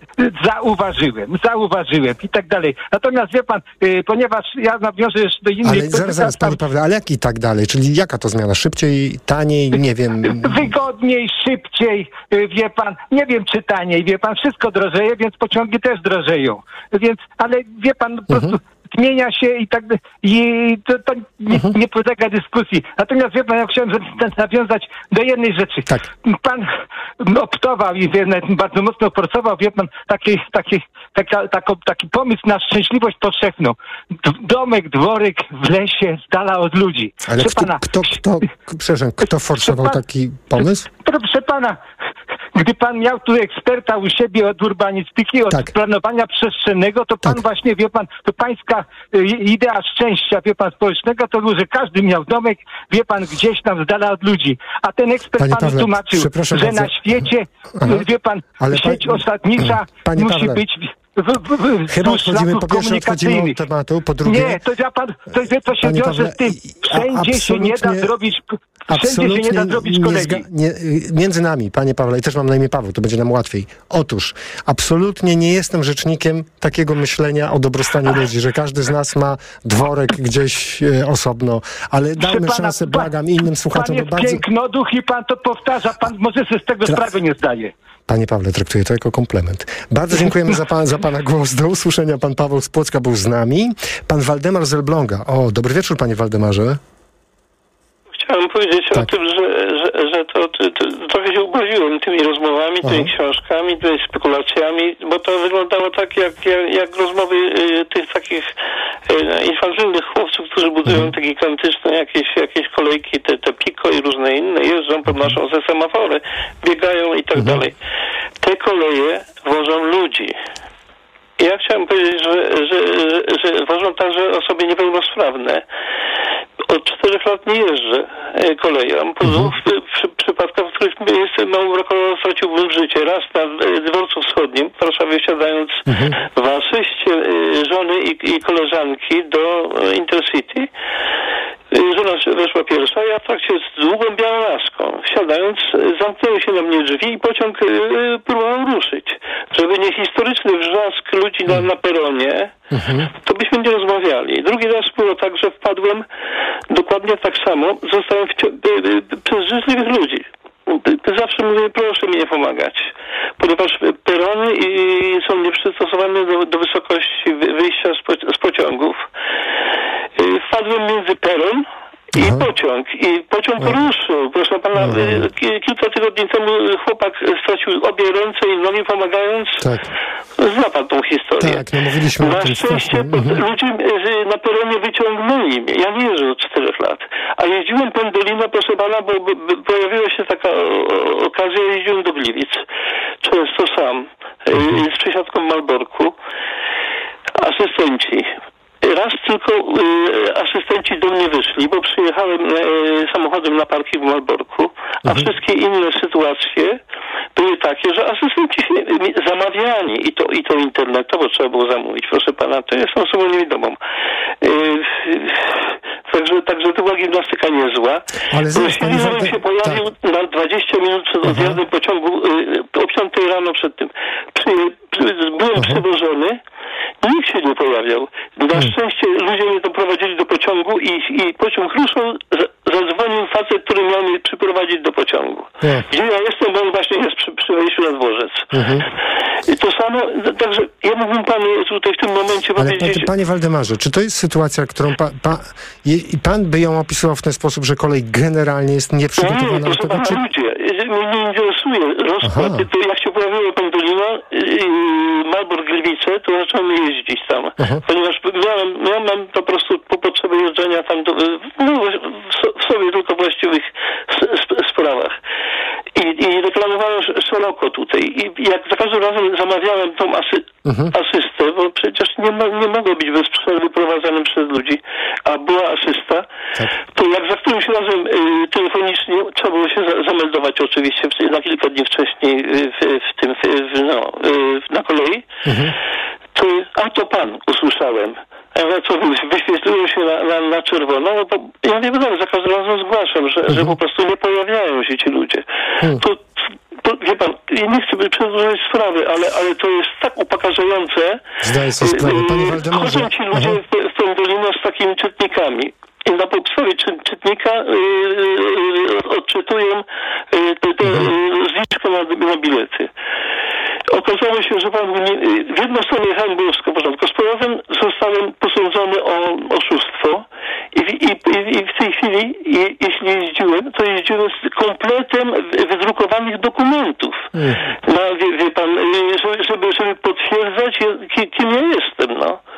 Zauważyłem, zauważyłem i tak dalej. Natomiast wie pan, y, ponieważ ja nawiążę jeszcze do innych... Ale zaraz, zaraz, panie Pawle, ale jak i tak dalej? Czyli jaka to zmiana? Szybciej, taniej, nie wiem... Wygodniej, szybciej, y, wie pan, nie wiem czy taniej, wie pan, wszystko drożeje, więc pociągi też drożeją. Więc, ale wie pan, po prostu zmienia się i tak i to, to nie, nie podlega dyskusji. Natomiast wie pan, ja chciałem z- nawiązać do jednej rzeczy. Tak. Pan optował i wie, nawet bardzo mocno forsował, wie pan, taki, taki, taka, tako, taki pomysł na szczęśliwość powszechną. D- domek, dworek w lesie, z dala od ludzi. Ale Proszę kto, pana, kto, kto, przepraszam, kto forsował pan- taki pomysł? Proszę pana, gdy pan miał tu eksperta u siebie od urbanistyki, od Tak. planowania przestrzennego, to pan właśnie, wie pan, to pańska y, idea szczęścia, wie pan, społecznego, to było, że każdy miał domek, wie pan, gdzieś tam z dala od ludzi. A ten ekspert Panie panu Pawle, tłumaczył, przepraszam że bardzo. na świecie, Aha. wie pan, Ale sieć pa- osadnicza Panie musi Pawle, być... W, w, w, Chyba wzdłuż odchodzimy, szlaków po pierwsze odchodzimy od komunikacyjnych. tematu, po drugie... Nie, to ja pan, to wie, co się Panie wiąże Pawle, z tym. Wszędzie się nie da absolutnie- zrobić, wszędzie się nie da zrobić nie kolegi. zga- nie, między nami, panie Pawle, i też mam na imię Paweł, to będzie nam łatwiej. Otóż, absolutnie nie jestem rzecznikiem takiego myślenia o dobrostanie ludzi, że każdy z nas ma dworek gdzieś e, osobno, ale dajmy Proszę pana, szansę, pan- błagam, innym Pan słuchaczom, bo jest bardzo... pięknoduch i pan to powtarza, pan może sobie z tego Tra- sprawy nie zdaje. Panie Pawle, traktuję to jako komplement. Bardzo dziękujemy za, pan, za pana głos. Do usłyszenia. Pan Paweł z Płocka był z nami. Pan Waldemar z Elbląga. O, dobry wieczór, panie Waldemarze. Chciałem powiedzieć Tak. o tym, że, że, że to, to, to trochę się ubawiłem tymi rozmowami, Aha. tymi książkami, tymi spekulacjami, bo to wyglądało tak jak, jak, jak rozmowy y, tych takich y, infantylnych chłopców, którzy budują Mhm. te gigantyczne jakieś, jakieś kolejki, te, te Pico i różne inne, jeżdżą, podnoszą ze semafory, biegają i tak Mhm. dalej. Te koleje wożą ludzi. I ja chciałem powiedzieć, że, że, że, że wożą także osoby niepełnosprawne. Od czterech lat nie jeżdżę e, koleją. Po dwóch przy, przy, przypadkach, w których jestem mało rokowo straciłbym życie. Raz na e, dworcu wschodnim, w Warszawie wsiadając w asyście e, żony i, i koleżanki do e, Intercity. E, Żona weszła pierwsza, ja w trakcie z długą białą laską. Wsiadając, e, zamknęły się na mnie drzwi i pociąg e, próbował ruszyć. Żeby nie historyczny wrzask ludzi na, na peronie, to byśmy nie rozmawiali. Drugi raz było tak, że wpadłem dokładnie tak samo. Zostałem wci- przez życzliwych ludzi. Zawsze mówię, proszę mi nie pomagać. Ponieważ perony i są nieprzystosowane do, do wysokości wy- wyjścia z, po- z pociągów. Y, Wpadłem między peron i pociąg. I pociąg ruszył. Proszę pana, y, ki- kilka tygodni temu chłopak stracił obie ręce i nogi pomagając. Tak. Zna pan tą historię. Tak, no mówiliśmy o Na tym szczęście strasznie. Mhm. ludzie y, na peronie wyciągnęli mnie. Ja nie jeżdżę od czterech lat. A jeździłem Pendolino, proszę pana, bo, bo, bo pojawiła się taka o, o, okazja, jeździłem do Gliwic. Często sam. Y, z przesiadką w Malborku. Asystenci. Raz tylko y, asystenci do mnie wyszli, bo przyjechałem y, samochodem na parking w Malborku, a Mhm. wszystkie inne sytuacje były takie, że asystenci się nie- zamawiani i to, i to internetowo trzeba było zamówić, proszę pana, to jest osobą niewidomą. Y, y, także, także to była gimnastyka niezła. Ale zaraz, panie Rozsiedliłem Walde- się pojawił na dwadzieścia minut przed odjazdem pociągu, y, o piątej rano przed tym. Przy, przy, byłem przewożony. Nikt się nie pojawiał. Na hmm. szczęście ludzie mnie doprowadzili do pociągu i, i pociąg ruszył, zadzwonił facet, który miał mnie przyprowadzić do pociągu. Yeah. Gdzie ja jestem, bo on właśnie jest przy, przy wejściu na dworzec. Mhm. I to samo, także ja mógłbym panu tutaj w tym momencie Ale powiedzieć... Ale panie Waldemarze, czy to jest sytuacja, którą pa, pa, i pan by ją opisywał w ten sposób, że kolej generalnie jest nieprzygotowana? Nie, proszę pana, czy... ludzie. Mnie nie interesuje rozkład. To jak się pojawiło Pendolino, Malbork Gliwice, to zacząłem jeździć tam. Aha. Ponieważ miałem, miałem po prostu po potrzebie jeżdżenia tam do, no, w sobie tylko właściwych sprawach. I, i reklamowałem szeroko tutaj. I jak za każdym razem zamawiałem tą asy, mhm. asystę, bo przecież nie, ma, nie mogło być bez przerwy prowadzonym przez ludzi, a była asysta, tak. to jak za którymś razem y, telefonicznie trzeba było się za, zameldować oczywiście na kilka dni wcześniej y, w, w tym, w, no, y, na kolei, mhm. to a to pan usłyszałem. Ja mówię, co wyświetliło się na, na, na czerwono, no to ja nie wiem, za każdym razem zgłaszam, że, mhm. że po prostu nie pojawiają się ci ludzie. Mhm. To, to, wie pan, ja nie chcę przedłużać sprawy, ale, ale to jest tak upokarzające. Zdaję sobie sprawę, panie Waldemarze. Chodzą ci ludzie w, w Pendolino z takimi czytnikami. I na podstawie czy, czytnika yy, odczytują yy, te, te, yy, zliczkę na, na bilety. Okazało się, że pan nie, w jedną stronę jechałem, było w porządku.